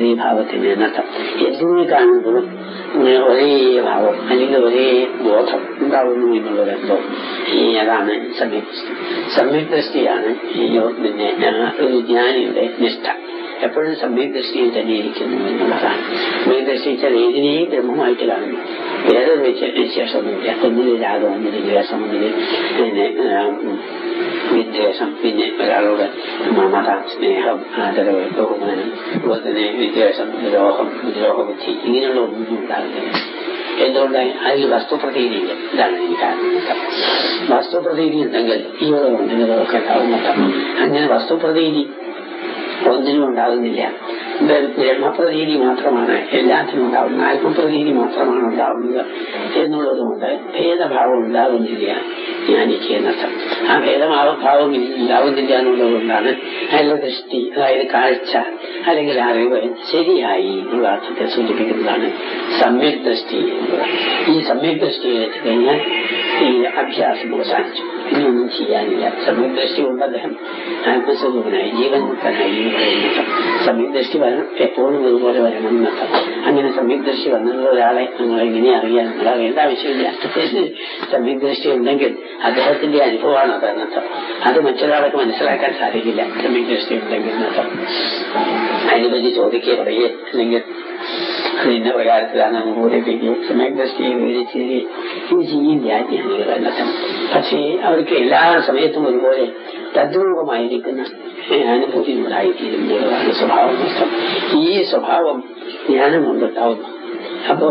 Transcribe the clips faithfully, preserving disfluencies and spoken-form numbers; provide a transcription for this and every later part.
ഒരേ ഭാവത്തിന് എന്നർത്ഥം. എന്തിനെ കാണുമ്പോഴും ഒരേ ഭാവം അല്ലെങ്കിൽ ഒരേ ബോധം ഉണ്ടാവുന്നു എന്നുള്ളതെന്തോ ഈ അതാണ് സമ്യക്ദൃഷ്ടി. സമ്യക്ദൃഷ്ടിയാണ് ഈ പിന്നെ ഒരു ജ്ഞാനിയുടെ നിഷ്ഠ. എപ്പോഴും സമ്യക്ദൃഷ്ടിയിൽ തന്നെ ഇരിക്കുന്നു എന്നുള്ളതാണ്. സമ്യക്ദൃഷ്ടിച്ചാൽ ഏതിനെയും ബ്രഹ്മമായിട്ട് കാണുന്നു. വേറെ വിശേഷമൊന്നുമില്ല. ഒന്നിന് രാഗം, ഒന്നിന് ദ്വേഷം, ഒന്നിന് പിന്നെ വിദ്വേഷം, പിന്നെ ഒരാളോട് മമത, സ്നേഹം, ആദരവ്, ബഹുമാനം, അതുപോലെ തന്നെ വിദ്വേഷം, ദ്രോഹം, ദ്രോഹബുദ്ധി, ഇങ്ങനെയുള്ള ഒന്നും ഉണ്ടാകുന്നില്ല. എന്തുകൊണ്ടായി? അതിൽ വസ്തുപ്രതീതിയില്ല. ഇതാണ് എനിക്ക് കാരണം. വസ്തുപ്രതീതി ഉണ്ടെങ്കിൽ ഇവിടെ ഒന്നിനൊക്കെ ഉണ്ടാകുന്നതാണ്. അങ്ങനെ വസ്തുപ്രതീതി ഒന്നിനും ഉണ്ടാകുന്നില്ല. ബ്രഹ്മപ്രതീതി മാത്രമാണ് എല്ലാത്തിനും ഉണ്ടാകുന്നത്. ആത്മപ്രതീതി മാത്രമാണ് ഉണ്ടാകുന്നത് എന്നുള്ളതുകൊണ്ട് ഭേദഭാവം ഉണ്ടാകുന്നില്ല ജ്ഞാനിക്ക് എന്നർത്ഥം. ആ ഭേദഭാവം ഉണ്ടാകുന്നില്ല എന്നുള്ളതുകൊണ്ടാണ് അയാളുടെ ദൃഷ്ടി, അതായത് കാഴ്ച അല്ലെങ്കിൽ അറിവ് ശരിയായി എന്നുള്ള അർത്ഥത്തെ സൂചിപ്പിക്കുന്നതാണ് സമ്യക് ദൃഷ്ടി എന്നുള്ളത്. ഈ സമ്യക് ദൃഷ്ടിയിൽ എത്തിക്കഴിഞ്ഞാൽ ഈ അഭ്യാസം അവസാനിച്ചു. ഇനിയൊന്നും ചെയ്യാനില്ല. സമ്യക് ദൃഷ്ടി കൊണ്ട് അദ്ദേഹം ആത്മസ്വരൂപനായി ജീവൻ മുക്തനായി എന്നർത്ഥം. സമ്യക് ദൃഷ്ടി വരണം, എപ്പോഴും ഇതുപോലെ വരണം എന്നർത്ഥം. അങ്ങനെ സമ്യക് ദൃഷ്ടി വന്നുള്ള ഒരാളെ നിങ്ങൾ എങ്ങനെ അറിയാൻ നിങ്ങൾ അറിയേണ്ട ആവശ്യമില്ല. സമ്യക് ദൃഷ്ടി ഉണ്ടെങ്കിൽ അദ്ദേഹത്തിന്റെ അനുഭവമാണ് അത് എന്നർത്ഥം. അത് മറ്റൊരാൾക്ക് മനസ്സിലാക്കാൻ സാധിക്കില്ല. സമ്യക് ദൃഷ്ടി ഉണ്ടെങ്കിൽ എന്നർത്ഥം. അതിനെപ്പറ്റി ചോദിക്കുക പറയുക അല്ലെങ്കിൽ അതിന്റെ പ്രകാരത്തിലാണ് ബോധിപ്പിക്കുകയും സമ്യക് ദൃഷ്ടിയെ വിവരിച്ച് ഇത് ചെയ്യില്ല ജ്ഞാനികൾ എന്നർത്ഥം. പക്ഷേ അവർക്ക് എല്ലാ സമയത്തും ഒരുപോലെ തദ്രൂപമായിരിക്കുന്ന അനുഭൂതി ഉണ്ടായിത്തീരുന്നതാണ് സ്വഭാവം നഷ്ടം. ഈ സ്വഭാവം ജ്ഞാനം കൊണ്ടുണ്ടാവുന്നു. അപ്പോ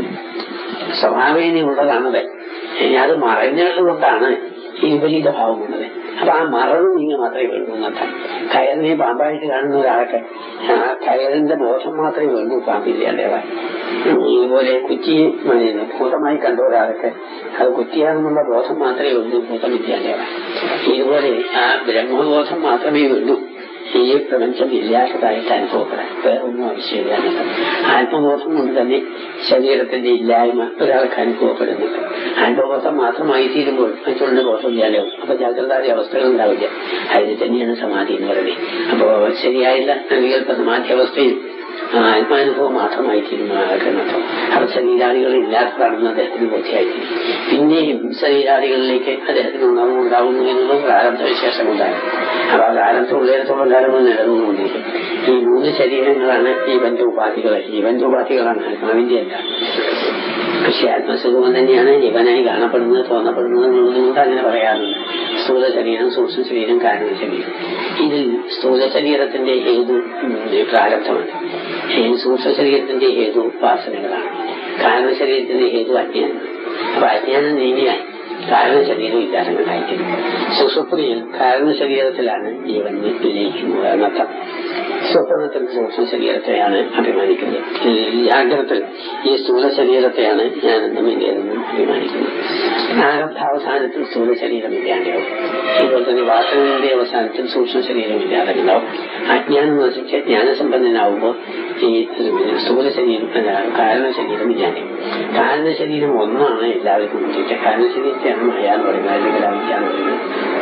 സ്വഭാവേന ഉള്ളതാണത്. അത് മറഞ്ഞതുകൊണ്ടാണ് ഈ വിപരീത ഭാവം ഉള്ളത്. അപ്പൊ ആ മറന്ന് നിങ്ങൾ മാത്രമേ വേണ്ടൂ എന്നർത്ഥം. കയറിനെ പാമ്പായിട്ട് കാണുന്ന ഒരാൾക്ക് ആ കയറിന്റെ ബോധം മാത്രമേ വേണ്ടൂ, പാമ്പില്ലാണ്ടേവാൻ. ഇതുപോലെ കുറ്റിയെ ഭൂതമായി കണ്ട ഒരാൾക്ക് അത് കുറ്റിയാണെന്നുള്ള ബോധം മാത്രമേ വേണ്ടൂ, ഭൂതമില്ലാണ്ടേവാൻ. ഇതുപോലെ ആ ബ്രഹ്മബോധം മാത്രമേ വേണ്ടൂ ഈ പ്രപഞ്ചം ഇല്ലാത്തതായിട്ട് അനുഭവപ്പെടാൻ. വേറൊന്നും ആവശ്യമില്ല. ആത്മബോധം കൊണ്ട് തന്നെ ശരീരത്തിന്റെ ഇല്ലായ്മ ഒരാൾക്ക് അനുഭവപ്പെടുന്നുണ്ട്. ആത്മബോധം മാത്രമായി തീരുമ്പോൾ മറ്റുള്ള ബോധം ഇല്ലാതാവും. അപ്പൊ ജാഗ്രതാതി അവസ്ഥകൾ ഉണ്ടാവില്ല. അതിന് തന്നെയാണ് സമാധി എന്ന് പറയുന്നത്. അപ്പോ ശരിയായില്ല വികല്പ സമാധി അവസ്ഥയിൽ ആത്മാനുഭവം മാത്രമായി തീരുമാനമാക്കുന്നർത്ഥം. അവർ ശരീരാദികൾ ഇല്ലാത്തതാണെന്ന് അദ്ദേഹത്തിന് ബോധ്യമായിത്തീരും. പിന്നെയും ശരീരാദികളിലേക്ക് അദ്ദേഹത്തിന് ഉണർവ് ഉണ്ടാകുന്നു എന്നുള്ള പ്രാരബ്ധ വിശേഷം ഉണ്ടാകും. അപ്പൊ ആ പ്രാരബ്ധം ഉള്ളിടത്തോളം കാലം നിലനിന്നുകൊണ്ടിരിക്കും. ഈ മൂന്ന് ശരീരങ്ങളാണ് ഈ പഞ്ചോപാധികൾ. ഈ പഞ്ചോപാധികളാണ് ആത്മാവിന്റെ അല്ല. പക്ഷെ ആത്മസ്വരൂപം തന്നെയാണ് ജീവനായി കാണപ്പെടുന്നത്, തോന്നപ്പെടുന്നത് എന്നുള്ളതുകൊണ്ട് അങ്ങനെ പറയാറുണ്ട്. സ്ഥൂല ശരീരം, സൂക്ഷ്മ ശരീരം, കാരണ ശരീരം. ഇതിൽ സ്ഥൂല ശരീരത്തിന്റെ ഹേതു പ്രാരബ്ധമാണ്. സൂക്ഷ്മ ശരീരത്തിന്റെ ഹേതു വാസനകളാണ്. കാരണ ശരീരത്തിന്റെ ഹേതു അജ്ഞാനമാണ്. അപ്പൊ അജ്ഞാനം നീങ്ങിയാൽ കാരണ ശരീരം ഇല്ലാത്തതായിരിക്കും. സുഷുപ്തിയിൽ കാരണ ശരീരത്തിലാണ് ജീവൻ ലയിക്കുന്നത് എന്നർത്ഥം. സ്വപ്നത്തിൽ സൂക്ഷ്മ ശരീരത്തെയാണ് അഭിമാനിക്കുന്നത്. ജാഗ്രതത്തിൽ ഈ സ്ഥൂല ശരീരത്തെയാണ് ഞാനെന്നും ഇന്ത്യയെന്നും അഭിമാനിക്കുന്നത്. പ്രാരബ്ധാവസാനത്തിൽ സ്ഥൂല ശരീരം ഇല്ലാണ്ടാവും. അതുപോലെ തന്നെ വാസനയുടെ അവസാനത്തിൽ സൂക്ഷ്മ ശരീരം ഇല്ലാതെ ഉണ്ടാവും. അജ്ഞാനം നശിച്ച് ജ്ഞാനസമ്പന്നനാവുമ്പോൾ ഈ സ്ഥൂല ശരീരം കാരണ ശരീരം ഇല്ലാണ്ടാവും. കാരണ ശരീരം ഒന്നാണ് എല്ലാവർക്കും ഉദ്ദേശിച്ചത്. കാരണ ശരീരത്തെയാണ് മായ എന്ന് പറയുന്നത്, അല്ലെങ്കിൽ അവിദ്യാന്ന് പറയുന്നത്.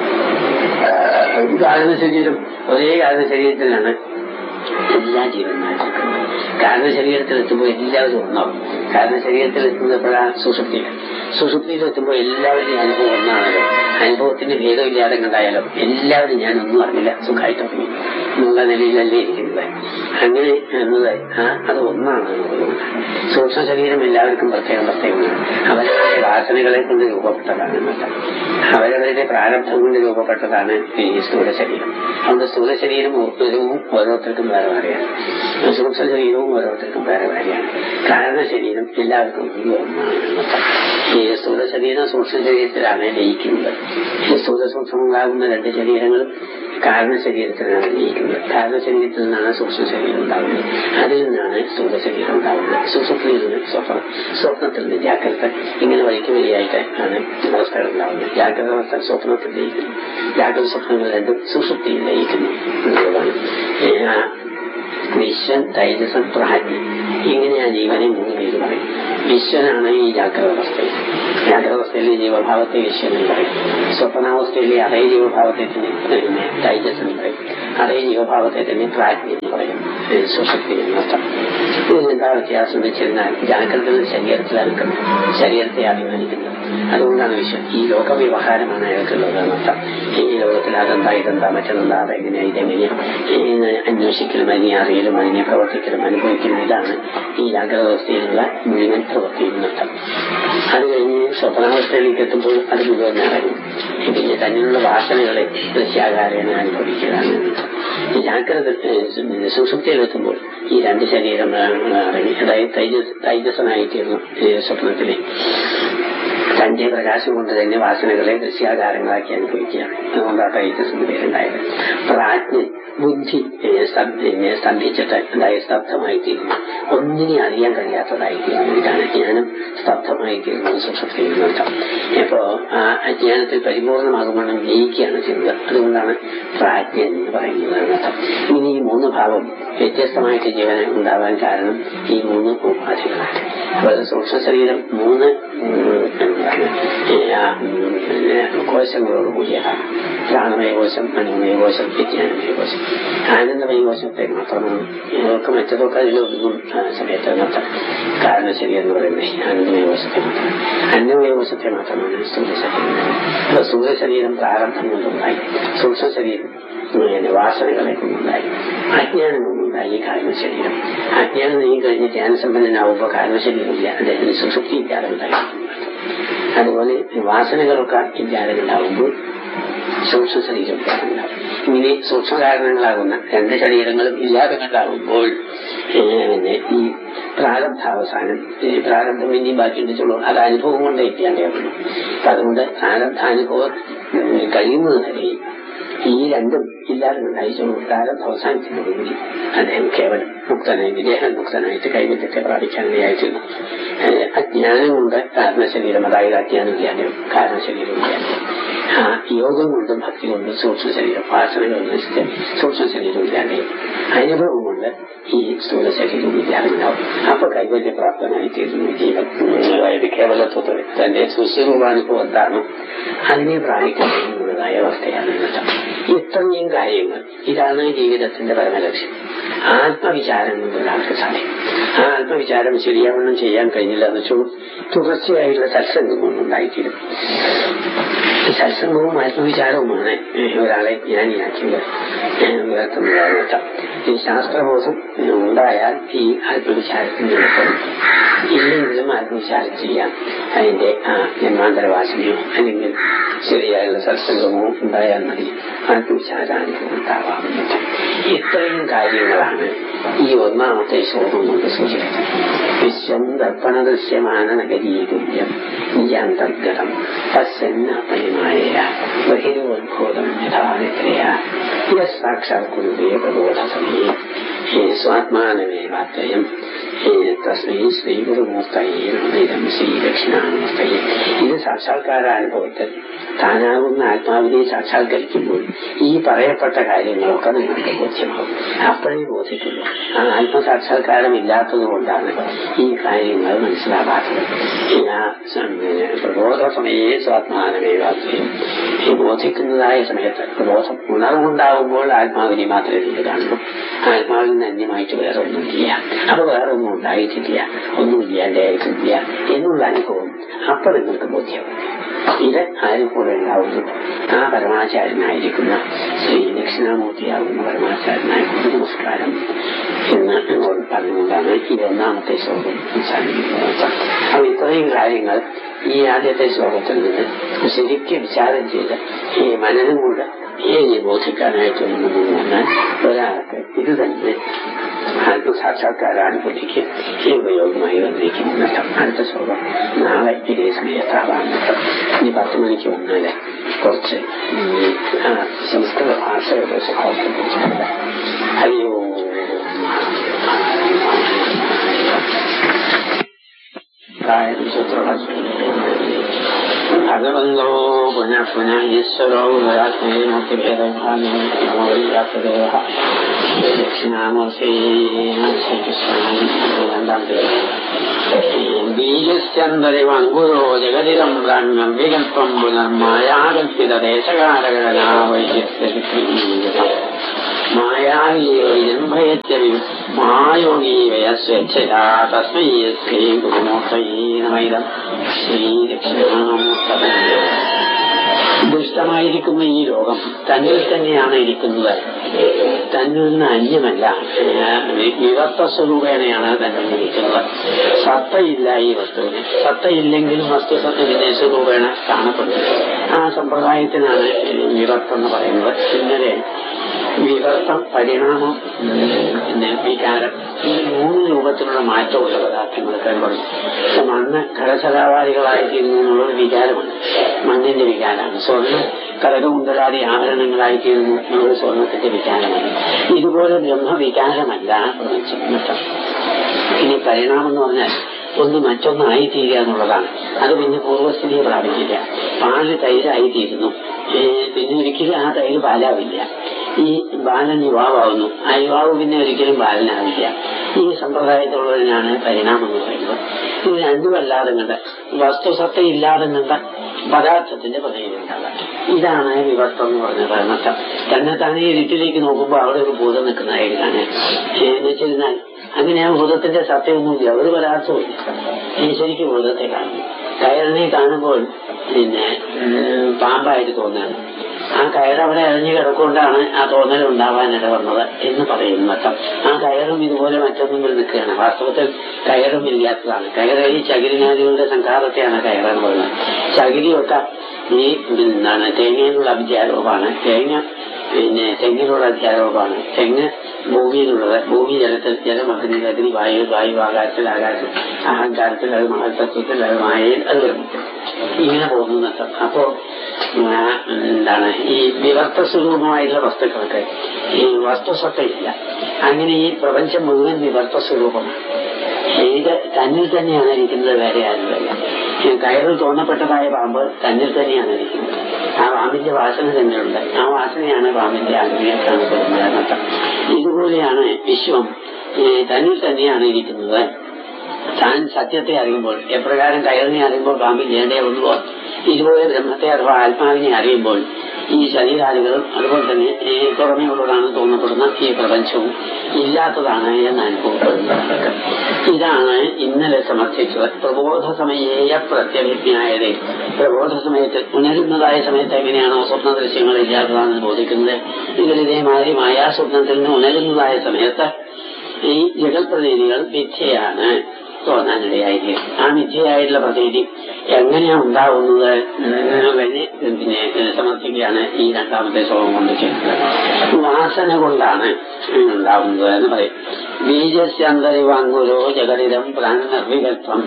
കാരണ ശരീരം ഒരേ കാരണ ശരീരത്തിലാണ് എല്ലാ ജീവന്മാരും. കാരണ ശരീരത്തിൽ എത്തുമ്പോൾ എല്ലാവരും ഒന്നാവും. കാരണ ശരീരത്തിൽ എത്തുന്നപ്പോഴാണ് സുഷുപ്തിയിൽ. സുഷുപ്തിയിൽ എത്തുമ്പോൾ എല്ലാവരുടെയും അനുഭവം ഒന്നാണല്ലോ. അനുഭവത്തിന് ഭേദമില്ലാതെ കണ്ടായാലോ എല്ലാവരും ഞാനൊന്നും അറിഞ്ഞില്ല, സുഖമായിട്ട് ഉറങ്ങി എന്നുള്ള നിലയിലല്ലേ ഇരിക്കുന്നത്. അങ്ങനെ എന്നത് ആ അത് ഒന്നാണ്. സൂക്ഷ്മ ശരീരം എല്ലാവർക്കും പ്രത്യേകം പ്രത്യേകമാണ്. അവരവരുടെ വാസനകളെ കൊണ്ട് രൂപപ്പെട്ടതാണ് എന്നല്ല, അവരവരുടെ പ്രാരബ്ധം കൊണ്ട് രൂപപ്പെട്ടതാണ് ഈ സ്ഥൂല ശരീരം. അതുകൊണ്ട് സ്ഥൂല ശരീരം ഓരോരുത്തരും ഓരോരുത്തർക്കും വേറെ വേറെയാണ്. സൂക്ഷ്മ ശരീരവും ഓരോരുത്തർക്കും വേറെ വേറെയാണ്. കാരണ ശരീരം എല്ലാവർക്കും ഒന്നാണ് എന്നർത്ഥം. ഈ സ്ഥൂല ശരീരം സൂക്ഷ്മ ശരീരത്തിലാണ് ലയിക്കുന്നത്. ഈ സ്ഥൂല സൂക്ഷ്മങ്ങളാകുന്ന രണ്ട് ശരീരങ്ങളും കാരണ ശരീരത്തിലാണ് ലയിക്കുന്നത്. കാരണ ശരീരത്തിൽ നിന്നാണ് സൂക്ഷ്മ ശരീരം ഉണ്ടാകുന്നത്. അതിൽ നിന്നാണ് സ്ഥൂല ശരീരം ഉണ്ടാകുന്നത്. സുഷുപ്തിയിൽ നിന്ന് സ്വപ്നം, സ്വപ്നത്തിൽ നിന്ന് ജാഗ്രത, ഇങ്ങനെ വഴിക്ക് വഴിയായിട്ട് ആണ് അവസ്ഥകൾ ഉണ്ടാകുന്നത്. ജാഗ്രത അവസ്ഥ സ്വപ്നത്തിൽ ലയിക്കുന്നു. ജാഗ്രത സ്വപ്നങ്ങൾ രണ്ടും സുഷുപ്തിയിൽ ലയിക്കുന്നു എന്നുള്ളതാണ്. വിശ്വൻ, തൈജസം, പ്രാജ്ഞൻ, ഇങ്ങനെ ആ ജീവനെ മൂന്ന് പേര് പറയും. വിശ്വനാണ് ഈ ജാഗ്രത അവസ്ഥയിൽ. ജാഗ്രത അവസ്ഥയിലെ ജീവഭാവത്തെ വിശ്വൻ എന്ന് പറയും. സ്വപ്നാവസ്ഥയിലെ അതേ ജീവഭാവത്തെ തന്നെ തൈജസ് എന്ന് പറയും. അതേ ജീവഭാവത്തെ തന്നെ പ്രാജ്ഞ എന്ന് പറയും. സുഷുപ്തി എന്നർത്ഥം. ഇതിനെന്താ വ്യത്യാസം എന്ന് വെച്ചിരുന്നാൽ ജാഗ്രത ശരീരത്തിലാണ് ശരീരത്തെ അഭിമാനിക്കുന്നത്. അതുകൊണ്ടാണ് വിശ്വം ഈ ലോക വ്യവഹാരമാണ് അയാൾക്കുള്ളത് എന്നർത്ഥം. ഈ ലോകത്തിൽ അതെന്താ ഇതെന്താ മറ്റെന്താ അതെങ്ങനെയാ ഇതെങ്ങനെയാ അന്വേഷിക്കലും അതിനെ അറിയലും അതിനെ പ്രവർത്തിക്കലും അനുഭവിക്കലും ഇതാണ് ഈ ജാഗ്രത അവസ്ഥയിലുള്ള മുഴുവൻ പ്രവൃത്തി എന്നർത്ഥം. അത് കഴിഞ്ഞ് സ്വപ്നാവസ്ഥയിലേക്ക് എത്തുമ്പോൾ അത് മുഴുവൻ ഇറങ്ങും. പിന്നെ തന്നിലുള്ള വാസനകളെ ദൃശ്യാകാരേണ അനുഭവിക്കുകയാണ്. ജാഗ്രത സുഷുപ്തിയിലെത്തുമ്പോൾ ഈ രണ്ട് ശരീരങ്ങളാണ് ഇറങ്ങി. അതായത് തൈജസ് തൈജസ്സനായിത്തീർന്നു സ്വപ്നത്തിലെ തന്റെ പ്രകാശം കൊണ്ട് തന്നെ വാസനകളെ ദൃശ്യാകാരങ്ങളാക്കി അനുഭവിക്കുകയാണ്. അതുകൊണ്ട് ആ തൈജസ്സിന് പേരുണ്ടായത്. പ്രാജ്ഞ ബുദ്ധി സ്തംഭിച്ചിട്ട് അതായത് സ്തബ്ധമായിത്തീരുന്നു, ഒന്നിനെ അറിയാൻ കഴിയാത്തതായിത്തീരുന്നു. ഇതാണ് ജ്ഞാനം സ്തബ്ധമായിത്തീരുന്നത് സുഷുപ്തിയിൽ നിന്നർത്ഥം. അപ്പോ ആ അജ്ഞാനത്തിൽ പരിപൂർണമാകുമ്പോൾ ജയിക്കുകയാണ് ചെയ്യുന്നത്. അതുകൊണ്ടാണ് പ്രാജ്ഞ എന്ന് പറയുന്നത് എന്നർത്ഥം. ഇനി ഈ മൂന്ന് ഭാവം വ്യത്യസ്തമായിട്ട് ജീവന് ഉണ്ടാവാൻ കാരണം ഈ മൂന്ന് ഉപാധികളാണ്. അപ്പോൾ സൂക്ഷ്മ ശരീരം മൂന്ന് കോശങ്ങളോട് കൂടിയതാണ്. പ്രാണമയ കോശം, മനോമയ കോശം, വിജ്ഞാനമയ കോശം. ആനന്ദമയ കോശത്തെ മാത്രമാണ് ഇതൊക്കെ മറ്റതൊക്കെ അതിലൊന്നും സമയത്ത് എന്നർത്ഥം. കാരണശരീരം എന്ന് പറയുന്നത് ആനന്ദമയ കോശത്തെ മാത്രമാണ്. അന്നമയ കോശത്തെ മാത്രമാണ് സ്ഥൂല ശരീരം. അപ്പൊ സ്ഥൂല ശരീരം പ്രാരബ്ധം കൊണ്ടുണ്ടായി, സൂക്ഷ്മ ശരീരം വാസനകളെ കൊണ്ടുണ്ടായി, അജ്ഞാനം കൊണ്ടുണ്ടായി കാരണശരീരം. അജ്ഞാനം നീങ്ങി കഴിഞ്ഞ് ധ്യാനസമ്പന്നനാവുമ്പോൾ കാരണശരീരമില്ല, അദ്ദേഹത്തിന് സുഷുപ്തി ഇല്ലാതെ ഉണ്ടായി. അതുപോലെ വാസനകളൊക്കെ ഇല്ലാതെ ഉണ്ടാവുമ്പോൾ സൂക്ഷ്മ ശരീരം ഇല്ലാതുണ്ടാവും. ഇങ്ങനെ സൂക്ഷ്മ കാരണങ്ങളാകുന്ന രണ്ട് ശരീരങ്ങളും ഇല്ലാതെ കണ്ടാകുമ്പോൾ പിന്നെ ഈ പ്രാരബ്ധാവസാനം പ്രാരബ്ധം ഇനിയും ബാക്കിയുണ്ട് ചൊല്ലൂ, അത് അനുഭവം കൊണ്ട് എത്തിയാണ്ടേയുള്ളൂ. അപ്പൊ അതുകൊണ്ട് പ്രാരബ്ധാനുഭവം കഴിയുന്നത് വരെ ഈ രണ്ടും ഇല്ലാതെ ഉണ്ടായിച്ചോളൂ. പ്രാരബ്ധ അവസാനത്തിനോടുകൂടി അദ്ദേഹം കേവലം മുക്തനായി വിദേഹം മുക്തനായിട്ട് കൈവല്യത്തെ പ്രാപിക്കാനിടയായിത്തീർന്നു. അജ്ഞാനം കൊണ്ട് കാരണശരീരം, അതായത് അജ്ഞാനം ഇല്ലാതെയും കാരണശരീരം ഇല്ലാതെയും ആ യോഗം കൊണ്ടും ഭക്തി കൊണ്ടും സൂക്ഷ്മ ശരീരം വാസനകൾ നശിച്ച് സൂക്ഷ്മ ശരീരം ഇല്ലാതെയും അനുഭവം കൊണ്ട് ഈ സ്ഥൂല ശരീരം ഇല്ലാതെ ഉണ്ടാവും. അപ്പൊ കൈവല്യപ്രാപ്തനായി തീരുന്നു ജീവൻ. അതായത് കേവലത്വത്തിൽ തന്റെ സുസ്വരൂപാനുഭവം എന്താണോ അതിനെ പ്രാപിക്കുന്നതായ അവസ്ഥയാണ്. ഇത്രയും കാര്യങ്ങൾ ഇതാണ് ജീവിതത്തിന്റെ പരമലക്ഷ്യം. ആത്മവിചാരം കൊണ്ട് ഒരാൾക്ക് സാധിക്കും. ആ ആത്മവിചാരം ശരിയാവണ്ണം ചെയ്യാൻ കഴിഞ്ഞില്ല എന്ന് വെച്ചാൽ തുടർച്ചയായുള്ള സത്സംഗം കൊണ്ടുണ്ടായിത്തീരും. സത്സംഗവും ആത്മവിചാരവുമാണ് ഒരാളെ ജ്ഞാനിയാക്കിയത് ഉയർത്തുന്നതാണ്. ഈ ശാസ്ത്രബോധം ഉണ്ടായാൽ ഈ ആത്മവിചാരത്തിന് എളുപ്പം. ഇല്ലെങ്കിലും ആത്മവിചാരം ചെയ്യാം. അതിന്റെ ആ ജന്മാന്തരവാസനയോ അല്ലെങ്കിൽ ശരിയായുള്ള സത്സംഗമോ ഉണ്ടായാൽ മതി ആത്മവിചാരാനുഭവം ഉണ്ടാവാറുണ്ട്. ഇത്രയും കാര്യങ്ങളാണ് ഈ ഒന്നാമത്തെ ശ്ലോകം കൊണ്ട് സൂചിപ്പിക്കുന്നത്. വിശ്വം ദർപ്പണ ദൃശ്യമാന നഗരീതുല്യം നിജാന്തർഗതം തസ്സന്നപരിമായ ബഹിരോദ്ഭൂതം യഥാനിത്രയ സാക്ഷാത് കുരുതേ പ്രബോധ സമയേ സ്വാത്മാനമേവാദ്വയം തസ്മൈ ശ്രീ ഗുരുമൂർത്തയേ നമഃ ശ്രീ ദക്ഷിണാമൂർത്തയേ. ഇത് സാക്ഷാത്കാരാനുഭവത്തിൽ താനാകുന്ന ആത്മാവിനെ സാക്ഷാത്കരിക്കുമ്പോൾ ഈ പറയപ്പെട്ട കാര്യങ്ങളൊക്കെ നിങ്ങൾക്ക് ബോധ്യമാകും. അപ്പോഴേ ബോധിക്കുള്ളൂ. ആ ആത്മസാക്ഷാത്കാരം ഇല്ലാത്തത് കൊണ്ടാണ് ഈ കാര്യങ്ങൾ മനസ്സിലാകാത്തത്. പ്രബോധ സമയേ സ്വാത്മാനമേവാദ്വയം. ഈ ബോധിക്കുന്നതായ സമയത്ത് പ്രബോധം ഉണർവുണ്ടാകുമ്പോൾ ആത്മാവിനെ മാത്രമേ നിങ്ങൾ കാണുള്ളൂ. ആത്മാവിൽ നിന്ന് അന്യമായിട്ട് വേറെ ഒന്നുമില്ല. അപ്പൊ വേറെ ഒന്നും ഉണ്ടായിട്ടില്ല, ഒന്നും ഇല്ലാണ്ടായിട്ടില്ല എന്നുള്ള അനുഭവം അപ്പൊ നിങ്ങൾക്ക് ബോധ്യമാകും. ഇത് ആരും കൂടെ ഉണ്ടാവുന്നു? ആ പരമാചാര്യനായിരിക്കുന്ന ശ്രീ ദക്ഷിണാമൂർത്തിയാകുന്ന പരമാചാര്യനായ നമസ്കാരം എന്ന് പറഞ്ഞുകൊണ്ടാണ് ഈ ഒന്നാമത്തെ ശ്ലോകം സംസാരിക്കുന്നത്. അപ്പൊ ഇത്രയും കാര്യങ്ങൾ ഈ ആദ്യത്തെ ശ്ലോകത്തിൽ നിന്ന് ശരിക്കും വിചാരം ചെയ്ത് ഈ മനനം കൊണ്ട് ഏനെ ബോധിക്കാനായിട്ട് പറഞ്ഞാൽ ഒരാൾക്ക് ഇത് തന്നെ ആത്മസാക്ഷാത്കാരാനുഭൂതിക്ക് ഈ ഉപയോഗമായി വന്നിരിക്കുന്നു. അടുത്ത ശ്ലോകം നാളെ ഇതേ സമയത്താവാണ്. ഇനി പത്ത് മണിക്ക് വന്നാല് കുറച്ച് സംസ്കൃത ഭാഷയുടെ സ്വഭാവത്തെ കുറിച്ച് ഹരിയോ ഭഗവന്തോ പുനഃ പുനഃ ഈശ്വരോ ദക്ഷിണാമൂർത്തി ബീജസ്യന്തരിവങ്കുരോ ജഗതിരം ബ്രഹ്മം വികൽപ്പം പുനർമായാകൽപ്പിത ദേശകാലഘടനാ വൈദ്യസ്യ മായാഭയത്യം മായോഗീവയ സ്വേച്ഛയാ തസ്മൈ ശ്രീ ഗുരുമൂർത്തയേ നമഃ. ശ്രീ ദക്ഷിണാമൂർത്തയേ. ദുഷ്ടമായിരിക്കുന്ന ഈ ലോകം തന്നിൽ തന്നെയാണ് ഇരിക്കുന്നത്, തന്നിൽ നിന്ന് അന്യമല്ല. വിവർത്ത സ്വരൂപേണയാണ് തന്നിൽ ഇരിക്കുന്നത്. സത്തയില്ല ഈ വസ്തുവിന്. സത്തയില്ലെങ്കിലും വസ്തു സത്യത്തിന്റെ സ്വരൂപേണ കാണപ്പെടുന്നത്. ആ സമ്പ്രദായത്തിനാണ് വിവർത്തം എന്ന് പറയുന്നത്. ഇന്നലെ വിവർത്തം, പരിണാമം, പിന്നെ വികാരം, ഈ മൂന്ന് രൂപത്തിലുള്ള മാറ്റമുള്ള പദാർത്ഥങ്ങൾ കണ്ടുപിടിച്ചു. മണ്ണ് ഘടസലാവാദികളായിത്തീരുന്നു എന്നുള്ളത് വികാരമാണ്, മണ്ണിന്റെ വികാരമാണ്. സ്വർണ്ണം കടകമുണ്ടലാതി ആഭരണങ്ങളായിത്തീരുന്നു എന്നുള്ളത് സ്വർണത്തിന്റെ വികാരമാണ്. ഇതുപോലെ ബ്രഹ്മവികാരമല്ല പ്രപഞ്ചം. ഇനി പരിണാമം എന്ന് പറഞ്ഞാൽ ഒന്ന് മറ്റൊന്നായിത്തീരുക എന്നുള്ളതാണ്. അത് പിന്നെ പൂർവ്വസ്ഥിതിയെ പ്രാപിക്കില്ല. പാല് തൈരായിത്തീരുന്നു, പിന്നെ ഒരിക്കലും ആ തൈര് പാലാവില്ല. ഈ ബാലൻ യുവാവാകുന്നു, ആ യുവാവ് പിന്നെ ഒരിക്കലും ബാലനാവില്ല. ഈ സമ്പ്രദായത്തിലുള്ളതിനാണ് പരിണാമം എന്ന് പറയുന്നത്. ഇത് രണ്ടുമല്ലാതെ കണ്ട് വസ്തുസത്ത ഇല്ലാതെ കണ്ട പദാർത്ഥത്തിന്റെ പദവിയിലുണ്ടാകാം. ഇതാണ് വിവർത്തം എന്ന് പറഞ്ഞത്. അർത്ഥം തന്നെ തന്നെ ഇരുട്ടിലേക്ക് നോക്കുമ്പോൾ അവിടെ ഒരു ഭൂതം നിൽക്കുന്നതായിട്ട് കാണാൻ എന്ന് വെച്ചിരുന്നാൽ അങ്ങനെ ആ ഭൂതത്തിന്റെ സത്യമൊന്നുമില്ല, ഒരു പദാർത്ഥവുമില്ല. ശരിക്കും ഭൂതത്തെ കാണുന്നു. കയറിനെ കാണുമ്പോൾ പിന്നെ പാമ്പായിട്ട് തോന്നുകയാണ്. ആ കയറവിടെ അഴിഞ്ഞു കിടക്കൊണ്ടാണ് ആ തോന്നൽ ഉണ്ടാവാനിട വന്നത് എന്ന് പറയുന്നു മൊത്തം. ആ കയറും ഇതുപോലെ മറ്റൊന്നും നിൽക്കുകയാണ്. വാസ്തവത്തിൽ കയറും ഇല്ലാത്തതാണ്. കയറ് ഈ ചകിരിനാദികളുടെ സംഘാതത്തെയാണ് കയറെന്ന് പറയുന്നത്. ചകിരിയൊക്കെ ഈ എന്താണ് തേങ്ങയിലുള്ള അധ്യാരോപമാണ്. തേങ്ങ പിന്നെ തെങ്ങിനുള്ള അധ്യാരോപമാണ്. തെങ്ങ് ഭൂമിയിലുള്ളത്. ഭൂമി ജലത്തിൽ, ജലം അഗ്നി, അഗ്നി വായു, വായു ആകാശത്തിൽ, ആകാശം അഹങ്കാരത്തിൽ, അത് മഹത്തത്വത്തിൽ, അത് മായയിൽ, അത് വരുന്നു. ഇങ്ങനെ പോകുന്നു. അപ്പോ എന്താണ് ഈ വിവർത്ത സ്വരൂപമായിട്ടുള്ള വസ്തുക്കൾക്ക് ഈ വസ്തുസത്തയില്ല. അങ്ങനെ ഈ പ്രപഞ്ചം മുഴുവൻ വിവർത്ത സ്വരൂപമാണ്. ഇത് തന്നിൽ തന്നെയാണ് ഇരിക്കുന്നത്, വേറെ ആരുമല്ല. കയറിൽ തോന്നപ്പെട്ടതായ പാമ്പ് തന്നിൽ തന്നെയാണ് ഇരിക്കുന്നത്. ആ പാമ്പിന്റെ വാസന തന്നെയുണ്ട്. ആ വാസനയാണ് പാമ്പിന്റെ ആഗ്രഹം കാണപ്പെടുന്നത്. ഇതുപോലെയാണ് വിശ്വം തന്നിൽ തന്നെയാണ് ഇരിക്കുന്നത്. താൻ സത്യത്തെ അറിയുമ്പോൾ, എപ്രകാരം കയറിനെ അറിയുമ്പോൾ പാമ്പിൽ ജേണ്ടേ ഒന്നുവോ, ഇതുപോലെ ബ്രഹ്മത്തെ അഥവാ ആത്മാവിനെ അറിയുമ്പോൾ ഈ ശരീരാദികളും അതുപോലെ തന്നെ പുറമെയുള്ളതാണ് തോന്നപ്പെടുന്ന ഈ പ്രപഞ്ചവും ഇല്ലാത്തതാണ് എന്ന് അനുഭവപ്പെടുന്നത്. ഇതാണ് ഇന്നലെ സമർത്ഥിച്ചത്. പ്രബോധ സമയേയ പ്രത്യഭിജ്ഞായതേ. പ്രബോധ സമയത്ത് ഉണരുന്നതായ സമയത്ത് എങ്ങനെയാണോ സ്വപ്ന ദൃശ്യങ്ങൾ ഇല്ലാത്തതാണെന്ന് ബോധിക്കുന്നത്, ഇതിൽ ഇതേമാതിരി മായാസ്വപ്നത്തിൽ നിന്ന് ഉണരുന്നതായ സമയത്ത് ഈ ജഗൽപ്രതീതികൾ മിഥ്യയാണ് തോന്നാനിടയായിരിക്കും. ആ മിഥ്യയായിട്ടുള്ള പ്രതീതി എങ്ങനെയാ ഉണ്ടാവുന്നത് പിന്നെ സമർത്ഥിക്കുകയാണ് ഈ രണ്ടാമത്തെ ശ്ലോകം കൊണ്ട് ചെയ്യുന്നത്. വാസന കൊണ്ടാണ് ഉണ്ടാവുന്നത് എന്ന് പറയും. ബീജസ്യന്തരിവാങ്കുരോ ജഗതിതം പ്രാണനിർവികൽപ്പം.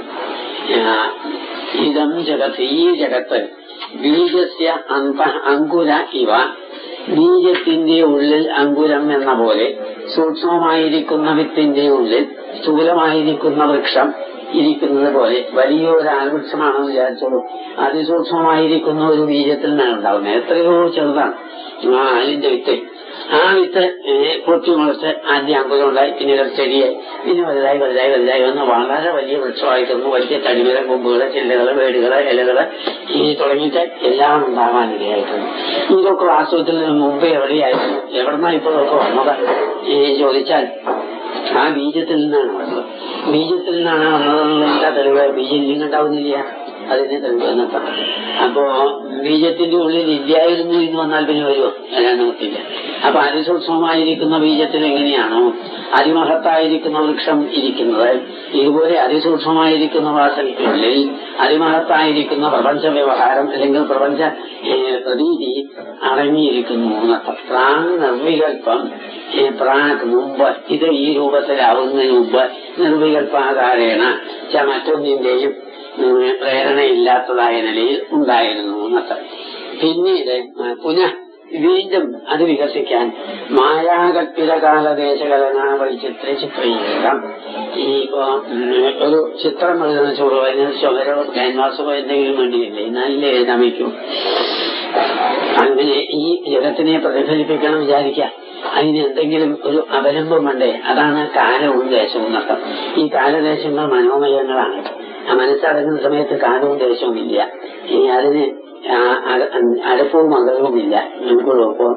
ഇതം ജഗത്, ഈ ജഗത്ത് ബീജസ്യ അന്ത അങ്കുര ഇവ. ബീജത്തിന്റെ ഉള്ളിൽ അങ്കുരം എന്ന പോലെ സൂക്ഷ്മമായിരിക്കുന്ന വിത്തിന്റെ ഉള്ളിൽ സ്ഥൂലമായിരിക്കുന്ന വൃക്ഷം ഇരിക്കുന്നത് പോലെ വലിയൊരു ആൽവൃക്ഷമാണെന്ന് വിചാരിച്ചോളൂ. അതിസൂക്ഷ്മമായിരിക്കുന്ന ഒരു ബീജത്തിൽ നിന്നാണ് ഉണ്ടാകുന്നത്. എത്രയോ ചെറുതാണ് ആ ആലിന്റെ വിത്ത്. ആ വിത്ത് പൊട്ടി മുളച്ച് ആദ്യം അങ്കുരം ഉണ്ടായി, പിന്നീട് ചെടിയായി, പിന്നെ വലുതായി വലുതായി വലുതായി വന്ന് വളരെ വലിയ വൃക്ഷമായിട്ടൊന്നു. വലിയ തടിമര കൊമ്പുകള്, ചില്ലകള്, വേടുകള്, ഇലകള് ഈ തുടങ്ങിയിട്ട് എല്ലാം ഉണ്ടാവാനിടയായിട്ടുണ്ട്. ഇതൊക്കെ വാസ്തവത്തിൽ മുമ്പ് എവിടെയായിരുന്നു, എവിടെന്നാ ഇപ്പോഴൊക്കെ വന്നത് ഈ ചോദിച്ചാൽ ആ ബീജത്തിൽ നിന്നാണ് വന്നത്. ബീജത്തിൽ നിന്നാണ് വന്നതെന്നുള്ള തെളിവ് ബീജം ഉണ്ടാവുന്നില്ല, അതിനെ തെളിവ് എന്നൊക്കെ. അപ്പോ ബീജത്തിന്റെ ഉള്ളിൽ ഇല്ലായിരുന്നു എന്ന് വന്നാൽ പിന്നെ വരുമോ? അല്ലാതെ നോക്കില്ല. അപ്പൊ അതിസൂക്ഷ്മമായിരിക്കുന്ന ബീജത്തിൽ എങ്ങനെയാണോ അതിമഹത്തായിരിക്കുന്ന വൃക്ഷം ഇരിക്കുന്നത്, ഇതുപോലെ അതിസൂക്ഷ്മമായിരിക്കുന്ന വാസനയ്ക്കുള്ളിൽ അതിമഹത്തായിരിക്കുന്ന പ്രപഞ്ച വ്യവഹാരം അല്ലെങ്കിൽ പ്രപഞ്ച പ്രതീതി അടങ്ങിയിരിക്കുന്നു. പ്രാൺ നിർവികൽപ്പം, പ്രാണക്ക് മുമ്പ്, ഇത് ഈ രൂപത്തിലാവുന്നതിന് മുമ്പ് നിർവികൽപ്പാകാരേണ ച മറ്റൊന്നിന്റെയും പ്രേരണയില്ലാത്തതായ നിലയിൽ ഉണ്ടായിരുന്നു എന്നർത്ഥം. പിന്നീട് പുനഃ വീണ്ടും അത് വികസിക്കാൻ മായാകൽപ്പിത കാലദേശകലന വൈചിത്ര ചിത്രീകരണം. ഈ ഒരു ചിത്രം എഴുതുന്ന ചോറ് അതിന് ചുവരോ ക്യാൻവാസോ എന്തെങ്കിലും വേണ്ടിയില്ലേ, എന്നാലേ എഴുതാൻ വയ്ക്കൂ. അങ്ങനെ ഈ ജഗത്തിനെ പ്രതിഫലിപ്പിക്കണം വിചാരിക്കാം. അതിന് എന്തെങ്കിലും ഒരു അവലംബം വേണ്ടേ? അതാണ് കാലവും ദേശവും എന്നർത്ഥം. ഈ കാലദേശങ്ങൾ മനോമയങ്ങളാണ്. ആ മനസ്സടങ്ങുന്ന സമയത്ത് കാലവും ദേശവും ഇല്ല. ഇനി അതിന് അടപ്പവും അകലവും ഇല്ല. നമുക്കുള്ളപ്പോ